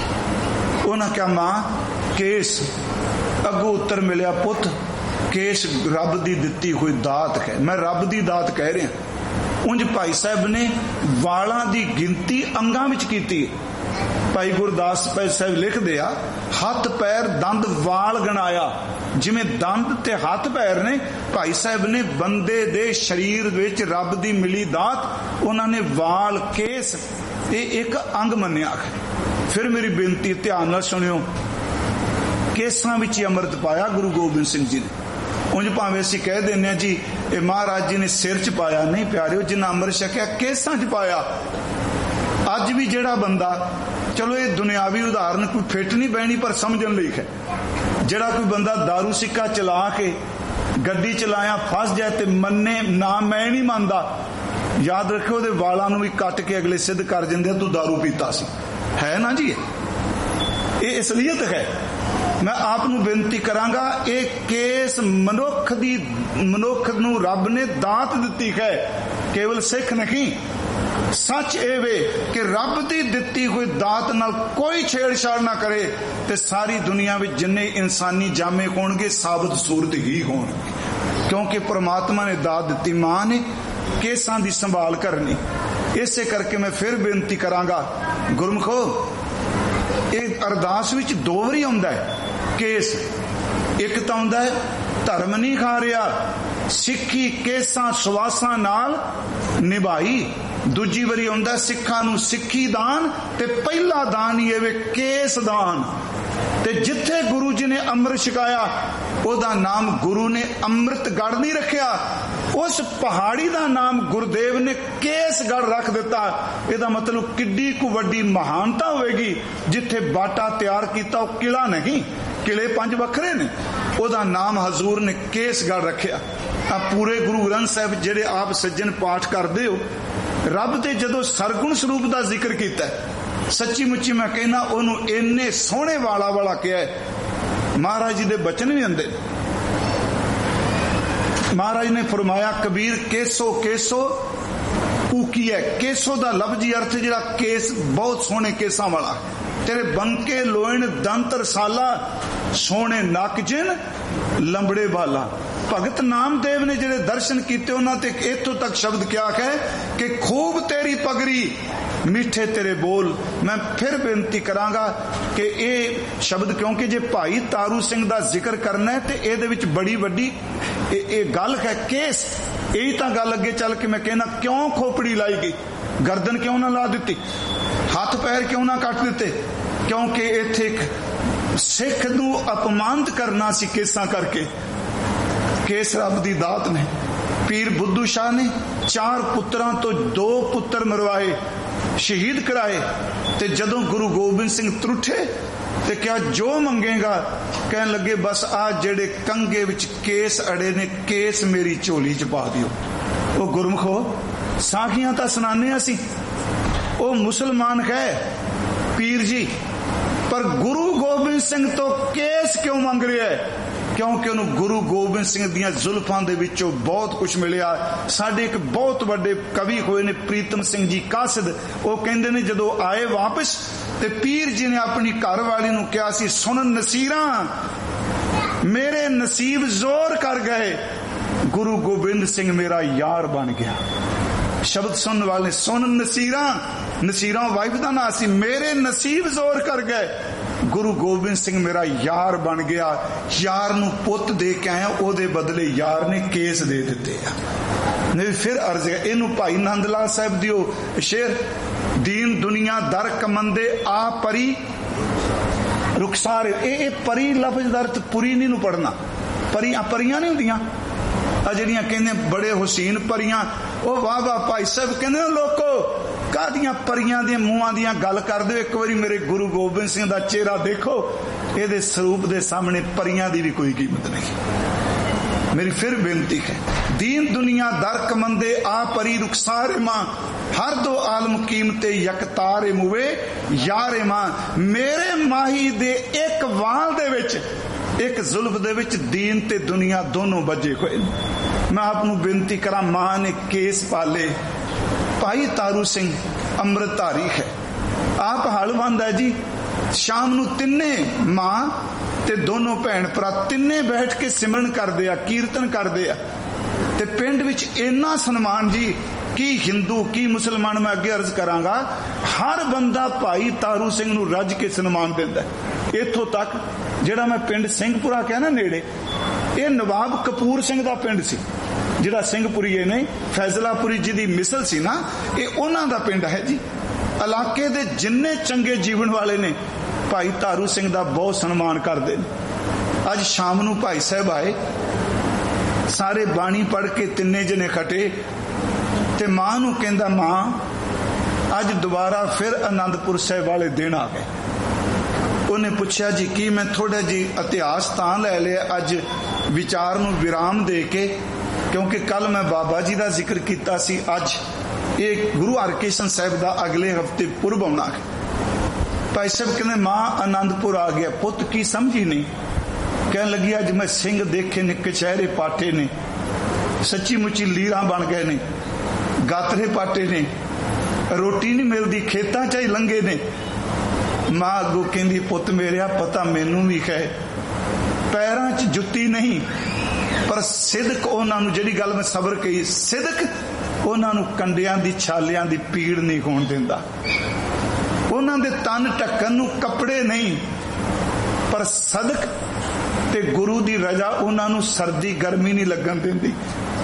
ਉਹਨਾਂ ਕਿਹਾ ਮਾਂ ਕੇਸ, ਅੱਗੋਂ ਉੱਤਰ ਮਿਲਿਆ ਪੁੱਤ ਕੇਸ ਰੱਬ ਦੀ ਦਿੱਤੀ ਹੋਈ ਦਾਤ ਹੈ। ਮੈਂ ਰੱਬ ਦੀ ਦਾਤ ਕਹਿ ਰਿਹਾ। ਉਂਝ ਭਾਈ ਸਾਹਿਬ ਨੇ ਵਾਲਾਂ ਦੀ ਗਿਣਤੀ ਅੰਗਾਂ ਵਿੱਚ ਕੀਤੀ। ਭਾਈ ਗੁਰਦਾਸ ਸਾਹਿਬ ਲਿਖਦੇ ਆ ਹੱਥ ਪੈਰ ਦੰਦ ਵਾਲ ਗਣਾਇਆ। ਜਿਵੇਂ ਦੰਦ ਤੇ ਹੱਥ ਪੈਰ ਨੇ, ਭਾਈ ਸਾਹਿਬ ਨੇ ਬੰਦੇ ਦੇ ਸਰੀਰ ਵਿੱਚ ਰੱਬ ਦੀ ਮਿਲੀ ਦਾਤ, ਉਹਨਾਂ ਨੇ ਵਾਲ ਕੇਸ ਇਹ ਇੱਕ ਅੰਗ ਮੰਨਿਆ। ਫਿਰ ਮੇਰੀ ਬੇਨਤੀ ਧਿਆਨ ਨਾਲ ਸੁਣਿਓ, ਕੇਸਾਂ ਵਿੱਚ ਹੀ ਅੰਮ੍ਰਿਤ ਪਾਇਆ ਗੁਰੂ ਗੋਬਿੰਦ ਸਿੰਘ ਜੀ ਨੇ। ਉਂਝ ਭਾਵੇਂ ਅਸੀਂ ਕਹਿ ਦਿੰਦੇ ਹਾਂ ਜੀ ਇਹ ਮਹਾਰਾਜ ਜੀ ਨੇ ਸਿਰ ਚ ਪਾਇਆ, ਨਹੀਂ ਪਿਆਰਿਓ, ਜਿੰਨਾ ਅੰਮ੍ਰਿਤ ਛਕਿਆ ਕੇਸਾਂ ਚ ਪਾਇਆ। ਅੱਜ ਵੀ ਜਿਹੜਾ ਬੰਦਾ, ਚਲੋ ਇਹ ਦੁਨਿਆਵੀ ਉਦਾਹਰਨ ਕੋਈ ਫਿੱਟ ਨਹੀਂ ਬਹਿਣੀ ਪਰ ਸਮਝਣ ਲਈ ਹੈ, ਜਿਹੜਾ ਕੋਈ ਬੰਦਾ ਦਾਰੂ ਸਿੱਕਾ ਚਲਾ ਕੇ ਗੱਡੀ ਚਲਾਇਆ ਫਸ ਜਾਏ ਤੇ ਮੰਨੇ ਨਾ ਮੈਂ ਨਹੀਂ ਮੰਨਦਾ, ਯਾਦ ਰੱਖਿਓ ਉਹਦੇ ਵਾਲਾਂ ਨੂੰ ਵੀ ਕੱਟ ਕੇ ਅਗਲੇ ਸਿੱਧ ਕਰ ਦਿੰਦੇ ਤੂੰ ਦਾਰੂ ਪੀਤਾ ਸੀ। ਹੈ ਨਾ ਜੀ, ਇਹ ਅਸਲੀਅਤ ਹੈ। ਮੈਂ ਆਪ ਨੂੰ ਬੇਨਤੀ ਕਰਾਂਗਾ ਇਹ ਕੇਸ ਮਨੁੱਖ ਦੀ ਮਨੁੱਖ ਨੂੰ ਰੱਬ ਨੇ ਦਾਤ ਦਿੱਤੀ ਹੈ, ਕੇਵਲ ਸਿੱਖ ਨਹੀਂ। ਸੱਚ ਇਹ ਵੇ ਕਿ ਰੱਬ ਦੀ ਦਿੱਤੀ ਹੋਈ ਦਾਤ ਨਾਲ ਕੋਈ ਛੇੜਛਾੜ ਨਾ ਕਰੇ ਤੇ ਸਾਰੀ ਦੁਨੀਆ ਵਿੱਚ ਜਿੰਨੇ ਇਨਸਾਨੀ ਜਾਮੇ ਹੋਣਗੇ ਸਾਬਤ ਸੂਰਤ ਹੀ ਹੋਣਗੇ, ਕਿਉਂਕਿ ਪ੍ਰਮਾਤਮਾ ਨੇ ਦਾਤ ਦਿੱਤੀ, ਮਾਂ ਨੇ ਕੇਸਾਂ ਦੀ ਸੰਭਾਲ ਕਰਨੀ। ਇਸੇ ਕਰਕੇ ਮੈਂ ਫਿਰ ਬੇਨਤੀ ਕਰਾਂਗਾ ਗੁਰਮੁਖੋ, ਇਹ ਅਰਦਾਸ ਵਿੱਚ ਦੋ ਵਾਰੀ ਆਉਂਦਾ ਹੈ ਕੇਸ। ਇੱਕ ਤਾਂ ਆਉਂਦਾ ਹੈ ਧਰਮ ਨਹੀਂ ਖਾ ਰਿਹਾ, ਸਿੱਖੀ ਕੇਸਾਂ ਸਵਾਸਾਂ ਨਾਲ ਨਿਭਾਈ। ਦੂਜੀ ਵਾਰੀ ਆਉਂਦਾ ਸਿੱਖਾਂ ਨੂੰ ਸਿੱਖੀ ਦਾਨ, ਤੇ ਪਹਿਲਾ ਦਾਨ ਹੀ ਇਹ ਕੇਸ ਦਾਨ। ਤੇ ਜਿੱਥੇ ਗੁਰੂ ਜੀ ਨੇ ਅੰਮ੍ਰਿਤ ਛਕਾਇਆ ਉਹਦਾ ਨਾਮ ਗੁਰੂ ਨੇ ਅੰਮ੍ਰਿਤਗੜ੍ਹ ਨਹੀਂ ਰੱਖਿਆ, ਉਸ ਪਹਾੜੀ ਦਾ ਨਾਮ ਗੁਰਦੇਵ ਨੇ ਕੇਸਗੜ੍ਹ ਰੱਖ ਦਿੱਤਾ। ਇਹਦਾ ਮਤਲਬ ਕਿੱਡੀ ਕੁ ਵੱਡੀ ਮਹਾਨਤਾ ਹੋਵੇਗੀ। ਜਿੱਥੇ ਬਾਟਾ ਤਿਆਰ ਕੀਤਾ ਉਹ ਕਿਲਾ ਨਹੀਂ, ਕਿਲੇ ਪੰਜ ਵੱਖਰੇ ਨੇ, ਉਹਦਾ ਨਾਮ ਹਜ਼ੂਰ ਨੇ ਕੇਸਗੜ੍ਹ ਰੱਖਿਆ। ਆ ਪੂਰੇ ਗੁਰੂ ਗ੍ਰੰਥ ਸਾਹਿਬ ਜਿਹੜੇ ਆਪ ਸੱਜਣ ਪਾਠ ਕਰਦੇ ਹੋ, ਰੱਬ ਤੇ ਜਦੋਂ ਸਰਗੁਣ ਸਰੂਪ ਦਾ ਜ਼ਿਕਰ ਕੀਤਾ, ਸੱਚੀ ਮੁੱਚੀ ਮੈਂ ਕਹਿੰਦਾ ਉਹਨੂੰ ਇੰਨੇ ਸੋਹਣੇ ਵਾਲਾ ਵਾਲਾ ਕਿਹਾ। ਮਹਾਰਾਜ ਜੀ ਦੇ ਬਚਨ ਵੀ ਆਉਂਦੇ। ਮਹਾਰਾਜ ਨੇ ਫਰਮਾਇਆ ਕਬੀਰ ਕੇਸੋ ਕੇਸੋ ਊਕੀ ਹੈ। ਕੇਸੋ ਦਾ ਲਫ਼ਜ਼ੀ ਅਰਥ ਜਿਹੜਾ ਕੇਸ ਬਹੁਤ ਸੋਹਣੇ ਕੇਸਾਂ ਵਾਲਾ, तेरे बंके लोइन दंत रसाला सोने नक जिन लंबड़े बाला। भगत नामदेव ने जिहड़े दर्शन कीते उन्हां ते इत्थों तक शब्द क्या है कि खूब तेरी पगड़ी मिठे तेरे बोल। मैं फिर बेनती करांगा कि ये शब्द, क्योंकि जे भाई तारू सिंह दा जिक्र करना है तो ये विच बड़ी वड्डी ये गल है केस। यही तो गल अगे चल के मैं कहना, क्यों खोपड़ी लाई गई, गर्दन क्यों ना ला दी, हाथ पैर क्यों ना कट दिते, क्योंकि इत्थे एक सिख नूं अपमानित करना सी केसां करके। केस रब दी दात ने। पीर बुद्धू शाह ने चार पुत्रां तो दो पुत्र मरवाए, शहीद कराए, ते जदों गुरु गोबिंद सिंह त्रुठे ते क्या जो मंगेगा, कहन लगे बस आ जेड़े कंगे विच केस अड़े ने, केस मेरी झोली च पा दियो। वो गुरमुखो साखियां तां सुनाने असीं, वो मुसलमान है पीर जी, पर गुरु गोबिंद सिंह तो केस क्यों मंग रहा है? क्योंकि उन्होंने गुरु गोबिंद सिंह दियां जुल्फां दे विचों बहुत कुछ मिलिया। साडे एक बहुत बड़े कवि होए ने प्रीतम सिंह जी कासिद, वो कहंदे ने जदों आए वापस ते पीर जी ने अपनी घरवाली नूं कहा सी, सुन नसीरा मेरे नसीब जोर कर गए, गुरु गोबिंद सिंह मेरा यार बन गया। शब्द सुनने वाले, सुन नसीरा, नसीरा वाइफ का नाम सी, मेरे नसीब जोर कर गए, गुरु गोबिंद सिंह मेरा यार बन गया। यार नूं पुत दे के आया, ओदे बदले यार ने केस दे दिते आ। नहीं फिर अर्ज है इनू भाई नंद लाल साहब दियो शेर, दीन दुनिया दर कमंदे आ परी रुखसार। ए परी लफ्ज दा अर्थ पुरी नहीं नूं पढ़ना, परी परियां नहीं हुंदियां आ जिहड़ियां कहंदे बड़े हुसैन परियां। ओ वाह वाह भाई साहब कहंदे लोको कादियां परियां दे मुंहां दियां गल कर दे, एक बारी मेरे गुरु गोबिंद सिंह दा चेहरा देखो, इहदे स्वरूप दे सामने परियां दी भी कोई कीमत नहीं। मेरी फिर बेनती है, दीन दुनिया दर कमंदे आ परी रुखसारे मां, हर दो आलम कीमते यकतारे मुवे यारे मां। मेरे माही दे एक वाल दे विच, एक जुल्फ दे विच दीन ते दुनिया दोनों बजे हुए। मैं आपनू बेनती करा, मां ने केस पाले। भाई तारू सिंह अमृतधारी है, आप हलवंद है जी। शाम नू तिन्ने मां ते दोनों भैन भरा तिन्ने बैठ के सिमरन करदे आ, कीर्तन करदे आ, ते पिंड विच इन्ना सन्मान जी की हिंदू की मुसलमान, मैं अगे अर्ज करांगा, हर बंदा भाई तारू सिंह नू रज के सन्मान दिंदा। इत्थों तक जिहड़ा मैं पिंड सिंहपुरा कहा ना नेड़े, ये नवाब कपूर सिंह दा पिंड सी, जिहड़ा सिंहपुरी ने फैजलापुरी जी दी मिसल सी ना, ये उन्हां दा पिंड है जी। इलाके दे जिन्ने चंगे जीवन वाले ने भाई तारू सिंह दा बहुत सन्मान करते हैं। अज शाम नू भाई साहब आए, सारे बाणी पढ़ के तिन्ने जने खटे, ते मां नू कहंदा, मां अज दोबारा फिर आनंदपुर साहब वाले दिन आ गए। उन्हें पूछा जी की, मैं थोड़ा जी इतिहास तां लै लिया अज विचार नू विराम दे के, क्योंकि कल मैं बाबा जी का जिक्र किया सी, अज ये गुरु हरकिशन साहब का अगले हफ्ते पुरब आना है। भाई साहब कहते मां आनंदपुर आ गया, पुत की समझी नहीं। कह लगी अज मैं सिंह देखे ने, कचहरे पाटे ने, सच्ची मुच्ची लीरा बन गए ने, गातरे पाटे ने, रोटी नहीं मिलती, खेतों च ही लंघे ने। मां अगों कहंदी, पुत मेरा पता मैनू भी है, पैरों च जुत्ती नहीं, पर सिदक उन्होंने, जिहड़ी गल मैं सबर कही, सिदक उन्होंने कंडियां दी छालियां दी पीड़ नहीं होण दिंदा। उन्होंने तन ढक्कन नूं कपड़े नहीं, पर सदक ते गुरु दी रजा उन्होंने सर्दी गर्मी नहीं लगन दिंदी।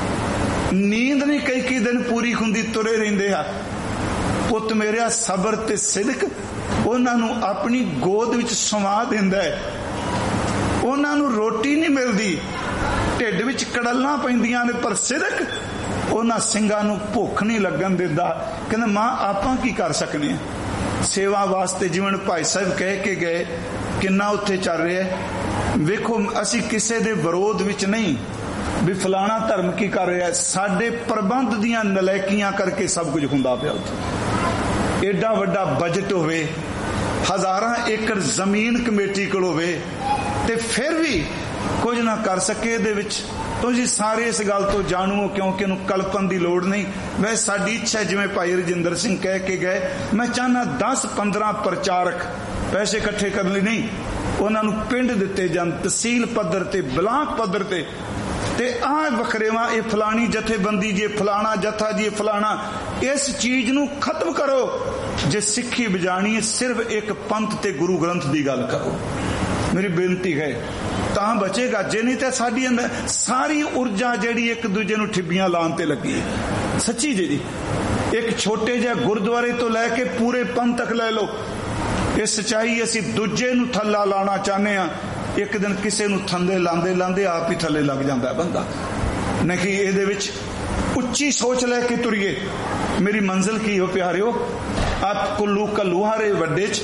नींद नहीं कई कई दिन पूरी हुंदी, तुरे रहिंदे आ। पुत मेरा सबर ते सिदक उन्होंने अपनी गोद विच समा दिंदा है। उन्होंने रोटी नहीं मिलती, ढिड विच कड़लां पैंदियां ने, पर सिदक उन्हां सिंगां नूं भुख नहीं लगन दिंदा। कहंदे मां आपां की कर सकने आ। सेवा वास्ते जिवें भाई साहब कह के गए, किन्ना उत्थे चल रहा है। वेखो असी किसे दे विरोध विच नहीं भी फलाना धर्म की कर रहा है, साडे प्रबंध दियां नलैकियां करके सब कुछ हुंदा पिया। उत्थे एडा वड्डा बजट होवे, हजारां एकड़ जमीन कमेटी कोल होवे, ते फिर भी कुछ ना कर सके। दे विच तुसीं सारे इस गल तो जाणू हो, क्योंकि इहनूं कल्पन की लोड़ नहीं। वैसे साडी इच्छा जिवें भाई रजिंदर सिंह कह के गए, मैं चाहना दस पंद्रह प्रचारक ਪੈਸੇ ਇਕੱਠੇ ਕਰਨ ਲਈ ਨਹੀਂ, ਉਹਨਾਂ ਨੂੰ ਪਿੰਡ ਦਿੱਤੇ ਜਾਣ, ਤਹਿਸੀਲ ਪੱਧਰ ਤੇ, ਬਲਾਕ ਪੱਧਰ ਤੇ। ਤੇ ਆਹ ਵਖਰੇਵਾ, ਇਹ ਫਲਾਣੀ ਜਥੇਬੰਦੀ ਜੀ, ਫਲਾਣਾ ਜਥਾ ਜੀ, ਫਲਾਣਾ, ਇਸ ਚੀਜ਼ ਨੂੰ ਖਤਮ ਕਰੋ। ਜੇ ਸਿੱਖੀ ਬਜਾਣੀ ਹੈ ਸਿਰਫ ਇੱਕ ਪੰਥ ਤੇ ਗੁਰੂ ਗ੍ਰੰਥ ਦੀ ਗੱਲ ਕਰੋ, ਮੇਰੀ ਬੇਨਤੀ ਹੈ, ਤਾਂ ਬਚੇਗਾ। ਜੇ ਨਹੀਂ ਤਾਂ ਸਾਡੀ ਅੰਦਰ ਸਾਰੀ ਊਰਜਾ ਜਿਹੜੀ ਇੱਕ ਦੂਜੇ ਨੂੰ ਠਿੱਬੀਆਂ ਲਾਉਣ ਤੇ ਲੱਗੀ ਹੈ। ਸੱਚੀ ਜੀ, ਇੱਕ ਛੋਟੇ ਜਿਹੇ ਗੁਰਦੁਆਰੇ ਤੋਂ ਲੈ ਕੇ ਪੂਰੇ ਪੰਥ ਤੱਕ ਲੈ ਲਓ, ਇਹ ਸੱਚਾਈ। ਅਸੀਂ ਦੂਜੇ ਨੂੰ ਥੱਲਾ ਲਾਉਣਾ ਚਾਹੁੰਦੇ ਹਾਂ, ਇੱਕ ਦਿਨ ਕਿਸੇ ਨੂੰ ਥੱਲੇ ਲਾਉਂਦੇ ਲਾਉਂਦੇ ਆਪ ਹੀ ਥੱਲੇ ਲੱਗ ਜਾਂਦਾ ਬੰਦਾ। ਨਹੀਂ ਇਹਦੇ ਵਿੱਚ ਉੱਚੀ ਸੋਚ ਲੈ ਕੇ ਤੁਰੀਏ। ਮੇਰੀ ਮੰਜ਼ਿਲ ਕੀ ਹੋ ਪਿਆਰਿਓ? ਆਪ ਕੁੱਲੂ ਕਲੂਹਾਰੇ ਵੱਡੇ ਚ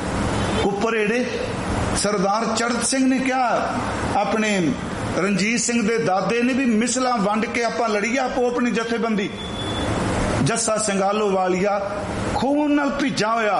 ਉੱਪਰ ਏੜੇ ਸਰਦਾਰ ਚੜ੍ਹਤ ਸਿੰਘ ਨੇ ਕਿਹਾ, ਆਪਣੇ ਰਣਜੀਤ ਸਿੰਘ ਦੇ ਦਾਦੇ ਨੇ ਵੀ ਮਿਸਲਾਂ ਵੰਡ ਕੇ ਆਪਾਂ ਲੜੀਏ ਆਪੋ ਆਪਣੀ ਜਥੇਬੰਦੀ। ਜੱਸਾ ਸਿੰਘਾਲੋ ਵਾਲੀਆ ਖੂਨ ਨਾਲ ਭਿੱਜਾ ਹੋਇਆ,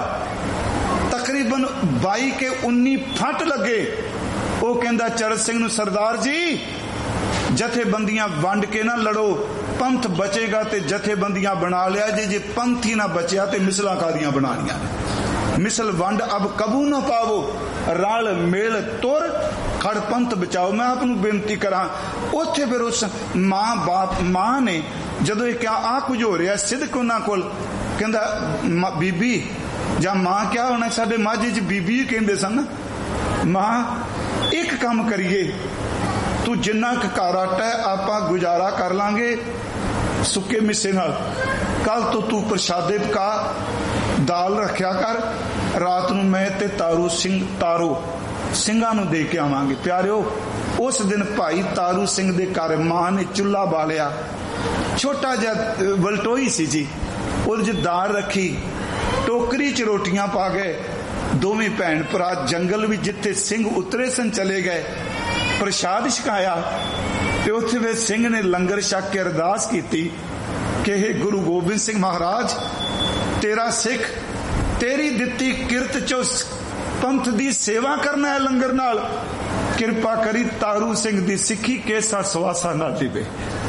ਤਕਰੀਬਨ ਬਾਈ ਕੇ ਉੱਨੀ ਫੱਟ ਲੱਗੇ। ਉਹ ਕਹਿੰਦਾ ਚੜ੍ਹਤ ਸਿੰਘ ਨੂੰ, ਸਰਦਾਰ ਜੀ ਜਥੇਬੰਦੀਆਂ ਵੰਡ ਕੇ ਨਾ ਲੜੋ, ਪੰਥ ਬਚੇਗਾ ਤੇ ਜਥੇਬੰਦੀਆਂ ਬਣਾ ਲਿਆ ਜੇ, ਜੇ ਪੰਥ ਹੀ ਨਾ ਬਚਿਆ ਤੇ ਮਿਸਲਾਂ ਕਾਦੀਆਂ ਬਣਾਣੀਆਂ ਨੇ। ਮਿਸਲ ਵੰਡ ਅਬ ਕਬੂ ਨਾ ਪਾਵੋ, ਰਲ ਮੇਲ ਤੁਰ ਖੜ ਪੰਥ ਬਚਾਓ। ਮੈਂ ਆਪ ਨੂੰ ਬੇਨਤੀ ਕਰਾਂ, ਉੱਥੇ ਫਿਰ ਉਸ ਮਾਂ ਬਾਪ ਮਾਂ ਨੇ ਜਦੋਂ ਇਹ ਕਿਹਾ ਆ ਕੁਝ ਹੋ ਰਿਹਾ, ਸਿੱਧਕ ਉਹਨਾਂ ਕੋਲ ਕਹਿੰਦਾ ਬੀਬੀ ਜਾਂ ਮਾਂ ਕਿਆ ਹੋਣਾ, ਸਾਡੇ ਮਾਝੇ ਚ ਬੀਬੀ ਕਹਿੰਦੇ ਸਨ, ਮਾਂ ਇੱਕ ਕੰਮ ਕਰੀਏ, ਤੂੰ ਜਿੰਨਾ ਕੁ ਘਰ ਆਟਾ ਹੈ ਆਪਾਂ ਗੁਜ਼ਾਰਾ ਕਰ ਲਾਂਗੇ ਸੁੱਕੇ ਮਿੱਸੇ ਨਾਲ, ਕੱਲ ਤੋਂ ਤੂੰ ਪ੍ਰਸ਼ਾਦੇ ਪਕਾ, ਦਾਲ ਰੱਖਿਆ ਕਰ, ਰਾਤ ਨੂੰ ਮੈਂ ਤੇ ਤਾਰੂ ਸਿੰਘ ਤਾਰੋ ਸਿੰਘਾਂ ਨੂੰ ਦੇ ਕੇ ਆਵਾਂਗੇ। ਪਿਆਰਿਓ, ਉਸ ਦਿਨ ਭਾਈ ਤਾਰੂ ਸਿੰਘ ਦੇ ਘਰ ਮਾਂ ਨੇ ਚੁੱਲ੍ਹਾ ਬਾਲਿਆ, ਛੋਟਾ ਜਿਹਾ ਵਲਟੋਈ ਸੀ ਜੀ, ਉਹਦੇ ਚ ਦਾਲ ਰੱਖੀ, ਟੋਕਰੀ ਚ ਰੋਟੀਆਂ ਪਾ ਗਏ। ਦੋਵੇਂ ਭੈਣ ਭਰਾ ਜੰਗਲ ਵਿੱਚ ਜਿੱਥੇ ਸਿੰਘ ਉਤਰੇ ਸਨ ਚਲੇ ਗਏ, ਪ੍ਰਸ਼ਾਦ ਛਕਾਇਆ ਤੇ ਉੱਥੇ ਵੇ ਸਿੰਘ ਨੇ ਲੰਗਰ ਛਕ ਕੇ ਅਰਦਾਸ ਕੀਤੀ ਕਿ ਇਹ ਗੁਰੂ ਗੋਬਿੰਦ ਸਿੰਘ ਮਹਾਰਾਜ, ਤੇਰਾ ਸਿੱਖ ਤੇਰੀ ਦਿੱਤੀ ਕਿਰਤ ਚੋਂ ਪੰਥ ਦੀ ਸੇਵਾ ਕਰਨਾ ਹੈ ਲੰਗਰ ਨਾਲ, ਕਿਰਪਾ ਕਰੀ ਤਾਰੂ ਸਿੰਘ ਦੀ ਸਿੱਖੀ ਕੇਸਾ ਸਵਾਸਾ ਨਾ ਦੇਵੇ।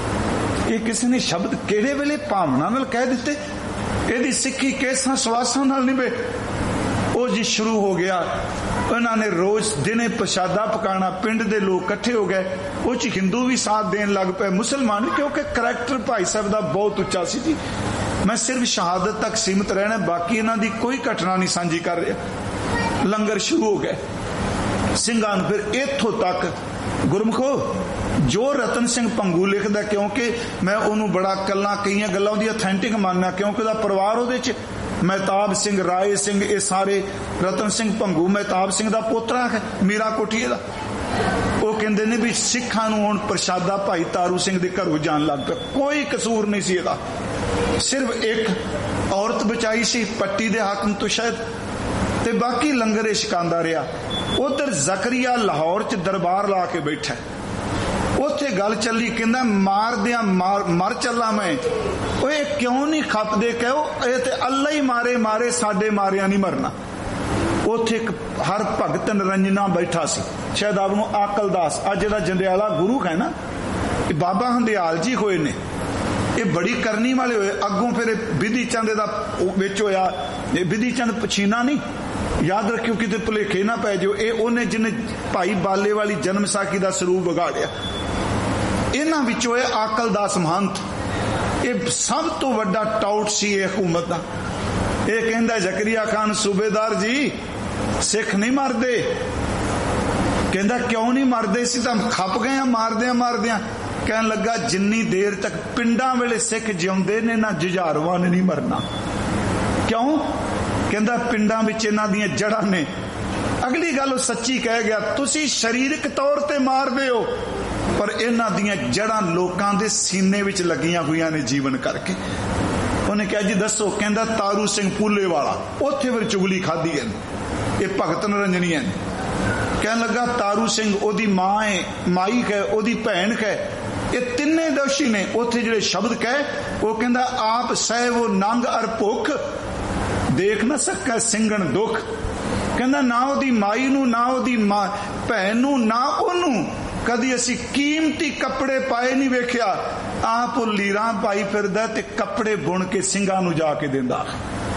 ਇਹ ਕਿਸੇ ਨੇ ਸ਼ਬਦ ਕਿਹੜੇ ਵੇਲੇ ਭਾਵਨਾ ਨਾਲ ਕਹਿ ਦਿੱਤੇ, ਇਹਦੀ ਸਿੱਖੀ ਕੇਸਾ ਸਵਾਸਾਂ ਨਾਲ ਨਿਭੇ। ਉਹ ਜੀ ਸ਼ੁਰੂ ਹੋ ਗਿਆ, ਉਹਨਾਂ ਨੇ ਰੋਜ਼ ਦਿਨੇ ਪ੍ਰਸ਼ਾਦਾ ਪਕਾਣਾ, ਪਿੰਡ ਦੇ ਲੋਕ ਇਕੱਠੇ ਹੋ ਗਏ, ਉਹ ਚ ਹਿੰਦੂ ਵੀ ਸਾਥ ਦੇਣ ਲੱਗ ਪਏ, ਮੁਸਲਮਾਨ, ਕਿਉਂਕਿ ਕਰੈਕਟਰ ਭਾਈ ਸਾਹਿਬ ਦਾ ਬਹੁਤ ਉੱਚਾ ਸੀ ਜੀ। ਮੈਂ ਸਿਰਫ ਸ਼ਹਾਦਤ ਤੱਕ ਸੀਮਿਤ ਰਹਿਣਾ, ਬਾਕੀ ਇਹਨਾਂ ਦੀ ਕੋਈ ਘਟਨਾ ਨਹੀਂ ਸਾਂਝੀ ਕਰ ਰਿਹਾ। ਲੰਗਰ ਸ਼ੁਰੂ ਹੋ ਗਏ ਸਿੰਘਾਂ ਨੂੰ, ਫਿਰ ਇੱਥੋਂ ਤੱਕ ਗੁਰਮੁਖੋ ਜੋ ਰਤਨ ਸਿੰਘ ਭੰਗੂ ਲਿਖਦਾ, ਕਿਉਂਕਿ ਮੈਂ ਉਹਨੂੰ ਬੜਾ ਕੱਲਾਂ ਕਈਆਂ ਗੱਲਾਂ ਉਹਦੀ ਅਥੈਂਟਿਕ ਮੰਨਣਾ, ਕਿਉਂਕਿ ਉਹਦਾ ਪਰਿਵਾਰ ਉਹਦੇ ਚ ਮਹਿਤਾਬ ਸਿੰਘ, ਰਾਏ ਸਿੰਘ, ਇਹ ਸਾਰੇ, ਰਤਨ ਸਿੰਘ ਭੰਗੂ ਮਹਿਤਾਬ ਸਿੰਘ ਦਾ ਪੋਤਰਾ ਹੈ, ਮੀਰਾ ਕੋਠੀਏ ਦਾ। ਉਹ ਕਹਿੰਦੇ ਨੇ ਵੀ ਸਿੱਖਾਂ ਨੂੰ ਹੁਣ ਪ੍ਰਸ਼ਾਦਾ ਭਾਈ ਤਾਰੂ ਸਿੰਘ ਦੇ ਘਰੋਂ ਜਾਣ ਲੱਗ ਪਿਆ। ਕੋਈ ਕਸੂਰ ਨਹੀਂ ਸੀ ਇਹਦਾ, ਸਿਰਫ ਇੱਕ ਔਰਤ ਬਚਾਈ ਸੀ ਪੱਟੀ ਦੇ ਹਾਕਮ ਤੋਂ ਸ਼ਾਇਦ, ਤੇ ਬਾਕੀ ਲੰਗਰ ਇਹ ਛਕਾਉਂਦਾ ਰਿਹਾ। ਉਧਰ ਜ਼ਕਰੀਆ ਲਾਹੌਰ ਚ ਦਰਬਾਰ ਲਾ ਕੇ ਬੈਠਾ, ਉੱਥੇ ਗੱਲ ਚੱਲੀ, ਕਹਿੰਦਾ ਮਾਰਦਿਆਂ ਮਾਰ ਮਰ ਚੱਲਾ ਮੈਂ। ਓਏ ਕਿਉਂ ਨਹੀਂ ਖਪਦੇ, ਕਹੋ ਇਹ ਤੇ ਅੱਲਾ ਹੀ ਮਾਰੇ ਮਾਰੇ, ਸਾਡੇ ਮਾਰਿਆ ਨਹੀਂ ਮਰਨਾ। ਉੱਥੇ ਇੱਕ ਹਰ ਭਗਤ ਨਿਰੰਜਨਾ ਬੈਠਾ ਸੀ, ਸ਼ਾਇਦ ਆਪ ਨੂੰ ਆਕਲ ਦਾਸ, ਅੱਜ ਜਿਹੜਾ ਜੰਡਿਆਲਾ ਗੁਰੂ ਹੈ ਨਾ, ਇਹ ਬਾਬਾ ਹੰਦਿਆਲ ਜੀ ਹੋਏ ਨੇ, ਇਹ ਬੜੀ ਕਰਨੀ ਵਾਲੇ ਹੋਏ। ਅੱਗੋਂ ਫਿਰ ਬਿਧੀ ਚੰਦ ਦਾ ਵਿੱਚ ਹੋਇਆ, ਇਹ ਬਿਧੀ ਚੰਦ ਪਛੀਨਾ ਨਹੀਂ, ਯਾਦ ਰੱਖਿਓ ਕਿਤੇ ਭੁਲੇਖੇ ਨਾ ਪੈ ਜਾਓ। ਇਹ ਉਹਨੇ ਜਿਹਨੇ ਭਾਈ ਬਾਲੇ ਵਾਲੀ ਜਨਮ ਸਾਖੀ ਦਾ ਸਰੂਪ ਵਿਗਾੜਿਆ। ਇਹਨਾਂ ਵਿੱਚੋਂ ਇਹ ਆਕਲ ਦਾਸ ਮਹੰਤ, ਇਹ ਸਭ ਤੋਂ ਵੱਡਾ ਟਾਊਟ ਸੀ ਇਹ ਹਕੂਮਤ ਦਾ। ਇਹ ਕਹਿੰਦਾ ਜ਼ਕਰੀਆ ਖਾਨ ਸੂਬੇਦਾਰ ਜੀ ਸਿੱਖ ਨਹੀਂ ਮਰਦੇ। ਕਹਿੰਦਾ ਕਿਉਂ ਨਹੀਂ ਮਰਦੇ, ਸੀ ਤਾਂ ਖੱਪ ਗਏ ਆ ਮਾਰਦਿਆਂ ਮਾਰਦਿਆਂ। ਕਹਿਣ ਲੱਗਾ ਜਿੰਨੀ ਦੇਰ ਤੱਕ ਪਿੰਡਾਂ ਵੇਲੇ ਸਿੱਖ ਜਿਉਂਦੇ ਨੇ ਨਾ ਜੁਝਾਰੂਆਂ ਨੇ ਨਹੀਂ ਮਰਨਾ। ਕਿਉਂ? ਕਹਿੰਦਾ ਪਿੰਡਾਂ ਵਿੱਚ ਇਹਨਾਂ ਦੀਆਂ ਜੜ੍ਹਾਂ ਨੇ। ਅਗਲੀ ਗੱਲ ਉਹ ਸੱਚੀ ਕਹਿ ਗਿਆ, ਤੁਸੀਂ ਸਰੀਰਕ ਤੌਰ ਤੇ ਮਾਰਦੇ ਹੋ ਪਰ ਇਹਨਾਂ ਦੀਆਂ ਜੜ੍ਹਾਂ ਲੋਕਾਂ ਦੇ ਸੀਨੇ ਵਿੱਚ ਲੱਗੀਆਂ ਹੋਈਆਂ ਨੇ ਜੀਵਨ ਕਰਕੇ। ਉਹਨੇ ਕਿਹਾ ਜੀ ਦੱਸੋ? ਕਹਿੰਦਾ ਤਾਰੂ ਸਿੰਘ ਪੂਲੇ ਵਾਲਾ, ਉੱਥੇ ਫਿਰ ਚੁਗਲੀ ਖਾਧੀ ਹੈ, ਇਹ ਭਗਤ ਨਿਰੰਜਨੀ ਹੈ। ਕਹਿਣ ਲੱਗਾ ਤਾਰੂ ਸਿੰਘ ਉਹਦੀ ਮਾਂ ਹੈ, ਮਾਈ ਹੈ, ਉਹਦੀ ਭੈਣ ਹੈ, ਇਹ ਤਿੰਨੇ ਦੋਸ਼ੀ ਨੇ। ਉੱਥੇ ਜਿਹੜੇ ਸ਼ਬਦ ਕਹੇ ਉਹ ਕਹਿੰਦਾ ਆਪ ਸਹਿ ਉਹ ਨੰਗ ਅਰ ਭੁੱਖ, ਦੇਖ ਨਾ ਸਕਾ ਸਿੰਘਣ ਦੁੱਖ। ਕਹਿੰਦਾ ਨਾ ਉਹਦੀ ਮਾਈ ਨੂੰ, ਨਾ ਉਹਦੀ ਮਾਂ ਭੈਣ ਨੂੰ, ਨਾ ਉਹਨੂੰ ਕਦੀ ਅਸੀਂ ਕੀਮਤੀ ਕੱਪੜੇ ਪਾਏ ਨਹੀਂ ਵੇਖਿਆ। ਆਪ ਉਹ ਲੀਰਾਂ ਪਾਈ ਫਿਰਦਾ ਤੇ ਕੱਪੜੇ ਬੁਣ ਕੇ ਸਿੰਘਾਂ ਨੂੰ ਜਾ ਕੇ ਦਿੰਦਾ।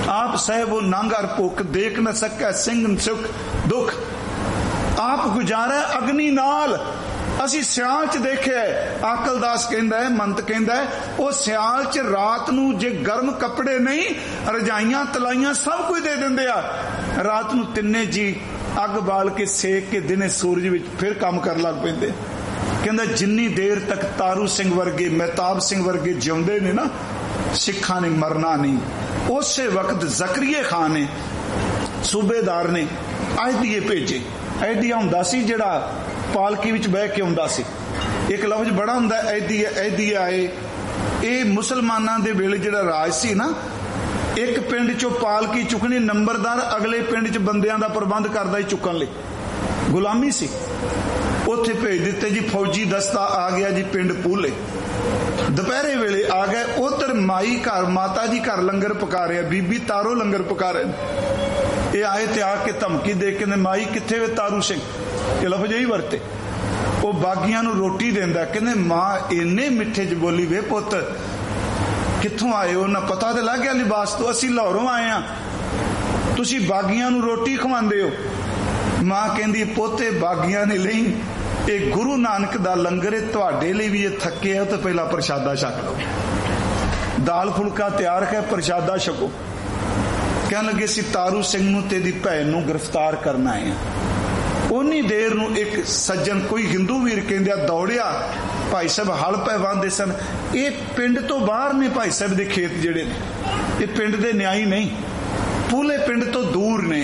आप सहबो नंग अर भुख देख न सकै सिंह सुख दुख। आप गुजारा अग्नि नाल। ਅਸੀਂ ਸਿਆਲ ਚ ਦੇਖਿਆ, ਆਕਲਦਾਸ ਕਹਿੰਦਾ ਹੈ, ਮੰਤ ਕਹਿੰਦਾ ਹੈ, ਉਹ ਸਿਆਲ ਚ ਰਾਤ ਨੂੰ ਜੇ ਗਰਮ ਕੱਪੜੇ ਨਹੀਂ, ਰਜਾਈਆਂ ਤਲਾਈਆਂ ਸਭ ਕੁਝ ਦੇ ਦਿੰਦੇ ਆ। ਰਾਤ ਨੂੰ ਤਿੰਨੇ ਜੀ ਅੱਗ ਬਾਲ ਕੇ ਸੇਕ ਕੇ ਦਿਨੇ ਸੂਰਜ ਵਿੱਚ ਫਿਰ ਕੰਮ ਕਰਨ ਲੱਗ ਪੈਂਦੇ। ਕਹਿੰਦਾ ਜਿੰਨੀ ਦੇਰ ਤੱਕ ਤਾਰੂ ਸਿੰਘ ਵਰਗੇ, ਮਹਿਤਾਬ ਸਿੰਘ ਵਰਗੇ ਜਿਉਂਦੇ ਨੇ ਨਾ, ਸਿੱਖਾਂ ਨੇ ਮਰਨਾ ਨਹੀਂ। ਉਸੇ ਵਕਤ ਜ਼ਕਰੀਏ ਖਾਨ ਨੇ, ਸੂਬੇਦਾਰ ਨੇ ਆਇਦੀਏ ਭੇਜੇ। ਆਇਦੀਆ ਹੁੰਦਾ ਸੀ ਜਿਹੜਾ ਪਾਲਕੀ ਵਿੱਚ ਬਹਿ ਕੇ ਹੁੰਦਾ ਸੀ। ਇੱਕ ਲਫ਼ਜ਼ ਬੜਾ ਹੁੰਦਾ ਐਦੀ ਐਦੀ ਆਏ। ਇਹ ਮੁਸਲਮਾਨਾਂ ਦੇ ਵੇਲੇ ਜਿਹੜਾ ਰਾਜ ਸੀ ਨਾ, ਇੱਕ ਪਿੰਡ ਚੋਂ ਪਾਲਕੀ ਚੁੱਕਣੀ, ਨੰਬਰਦਾਰ ਅਗਲੇ ਪਿੰਡ ਚ ਬੰਦਿਆਂ ਦਾ ਪ੍ਰਬੰਧ ਕਰਦਾ ਹੀ ਚੁੱਕਣ ਲਈ। ਗੁਲਾਮੀ ਸੀ। ਉੱਥੇ ਭੇਜ ਦਿੱਤੇ ਜੀ ਫੌਜੀ ਦਸਤਾ ਆ ਗਿਆ ਜੀ ਪਿੰਡ ਪੂਲੇ। ਦੁਪਹਿਰੇ ਵੇਲੇ ਆ ਗਏ। ਉਧਰ ਮਾਈ ਘਰ, ਮਾਤਾ ਜੀ ਘਰ ਲੰਗਰ ਪਕਾ ਰਿਹਾ, ਬੀਬੀ ਤਾਰੋ ਲੰਗਰ ਪਕਾ ਰਹੇ। ਇਹ ਆਏ ਤੇ ਆ ਕੇ ਧਮਕੀ ਦੇ ਕੇ ਮਾਈ ਕਿੱਥੇ ਵੇ ਤਾਰੂ ਸਿੰਘ, ਇਹ ਲਫ਼ਜ਼ ਹੀ ਵਰਤੇ। ਉਹ ਬਾਗੀਆਂ ਨੂੰ ਰੋਟੀ ਦਿੰਦਾ। ਕਹਿੰਦੇ ਮਾਂ ਇੰਨੇ ਮਿੱਠੇ ਚ ਬੋਲੀ, ਵੇ ਪੁੱਤ ਕਿੱਥੋਂ ਆਏ ਹੋ? ਨਾ ਪਤਾ ਤੇ ਲੱਗ ਗਿਆ ਲਿਬਾਸ ਤੋਂ, ਅਸੀਂ ਲਾਹੌਰੋਂ ਆਏ ਆ, ਤੁਸੀਂ ਬਾਗੀਆਂ ਨੂੰ ਰੋਟੀ ਖਵਾਉਂਦੇ ਹੋ। ਮਾਂ ਕਹਿੰਦੀ ਪੋਤੇ ਬਾਗੀਆਂ ਨੇ ਲਈ, ਇਹ ਗੁਰੂ ਨਾਨਕ ਦਾ ਲੰਗਰ ਹੈ, ਤੁਹਾਡੇ ਲਈ ਵੀ ਇਹ ਥੱਕੇ ਆ ਤਾਂ ਪਹਿਲਾਂ ਪ੍ਰਸ਼ਾਦਾ ਛਕ ਲਓ। ਦਾਲ ਫੁਲਕਾ ਤਿਆਰ ਹੈ, ਪ੍ਰਸ਼ਾਦਾ ਛਕੋ। ਕਹਿਣ ਲੱਗੇ ਸੀ ਤਾਰੂ ਸਿੰਘ ਨੂੰ ਤੇ ਦੀ ਭੈਣ ਨੂੰ ਗ੍ਰਿਫਤਾਰ ਕਰਨਾ ਹੈ। ਉਨੀ ਦੇਰ ਨੂੰ ਇੱਕ ਸੱਜਣ, ਕੋਈ ਹਿੰਦੂ ਵੀਰ ਕਹਿੰਦੇ ਆ, ਦੌੜਿਆ। ਭਾਈ ਸਾਹਿਬ ਹਲ ਪੈ ਵਾਂਦੇ ਸਨ। ਇਹ ਪਿੰਡ ਤੋਂ ਬਾਹਰ ਨੇ ਭਾਈ ਸਾਹਿਬ ਦੇ ਖੇਤ ਜਿਹੜੇ ਨੇ, ਇਹ ਪਿੰਡ ਦੇ ਨਿਆਈ ਨਹੀਂ, ਪੂਲੇ ਪਿੰਡ ਤੋਂ ਦੂਰ ਨੇ।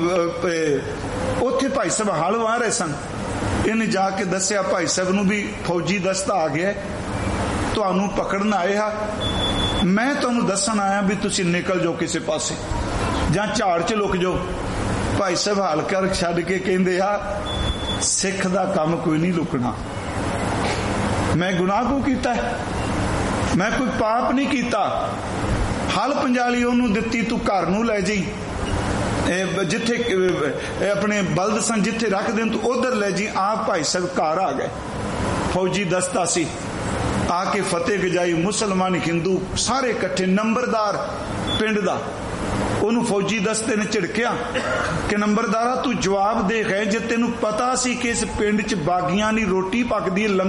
ਉੱਥੇ ਭਾਈ ਸਾਹਿਬ ਹਲ ਵਾਹ ਰਹੇ ਸਨ। ਇਹਨੇ ਜਾ ਕੇ ਦੱਸਿਆ ਭਾਈ ਸਾਹਿਬ ਨੂੰ ਵੀ ਫੌਜੀ ਦਸਤਾ ਆ ਗਿਆ, ਤੁਹਾਨੂੰ ਪਕੜਨ ਆਏ ਆ, ਮੈਂ ਤੁਹਾਨੂੰ ਦੱਸਣ ਆਇਆ ਵੀ ਤੁਸੀਂ ਨਿਕਲ ਜਾਓ ਕਿਸੇ ਪਾਸੇ ਜਾਂ ਝਾੜ ਚ ਲੁਕ ਜਾਓ। ਭਾਈ ਸਾਹਿਬ ਹਾਲ ਕਰ ਛੱਡ ਕੇ ਕਹਿੰਦੇ ਆ, ਸਿੱਖ ਦਾ ਕੰਮ ਕੋਈ ਨਹੀਂ ਲੁਕਣਾ। ਮੈਂ ਗੁਨਾਹ ਕਿਉਂ ਕੀਤਾ? ਮੈਂ ਕੋਈ ਪਾਪ ਨਹੀਂ ਕੀਤਾ। ਹਲ ਪੰਜਾਲੀ ਉਹਨੂੰ ਦਿੱਤੀ, ਤੂੰ ਘਰ ਨੂੰ ਲੈ ਜਾਈ, ਜਿੱਥੇ ਆਪਣੇ ਬਲਦ ਸਨ ਜਿੱਥੇ ਰੱਖ ਦੇਣ ਤੂੰ ਉਧਰ ਲੈ ਜੀ। ਆਪ ਭਾਈ ਸਾਹਿਬ ਘਰ ਆ ਗਏ। ਫੌਜੀ ਦਸਤਾ ਸੀ, ਆ ਕੇ ਫਤਿਹ ਗਜਾਈ। ਮੁਸਲਮਾਨ ਹਿੰਦੂ ਸਾਰੇ ਇਕੱਠੇ। ਨੰਬਰਦਾਰ ਪਿੰਡ ਦਾ, ਉਹਨੂੰ ਫੌਜੀ ਦਸਤੇ ਨੇ ਝਿੜਕਿਆ ਕਿ ਨੰਬਰਦਾਰਾ ਤੂੰ ਜਵਾਬ ਦੇ ਗਏ, ਜੇ ਤੈਨੂੰ ਪਤਾ ਸੀ ਕਿ ਇਸ ਪਿੰਡ ਚ ਬਾਗੀਆਂ ਦੀ ਰੋਟੀ ਪੱਕਦੀ ਹੈ,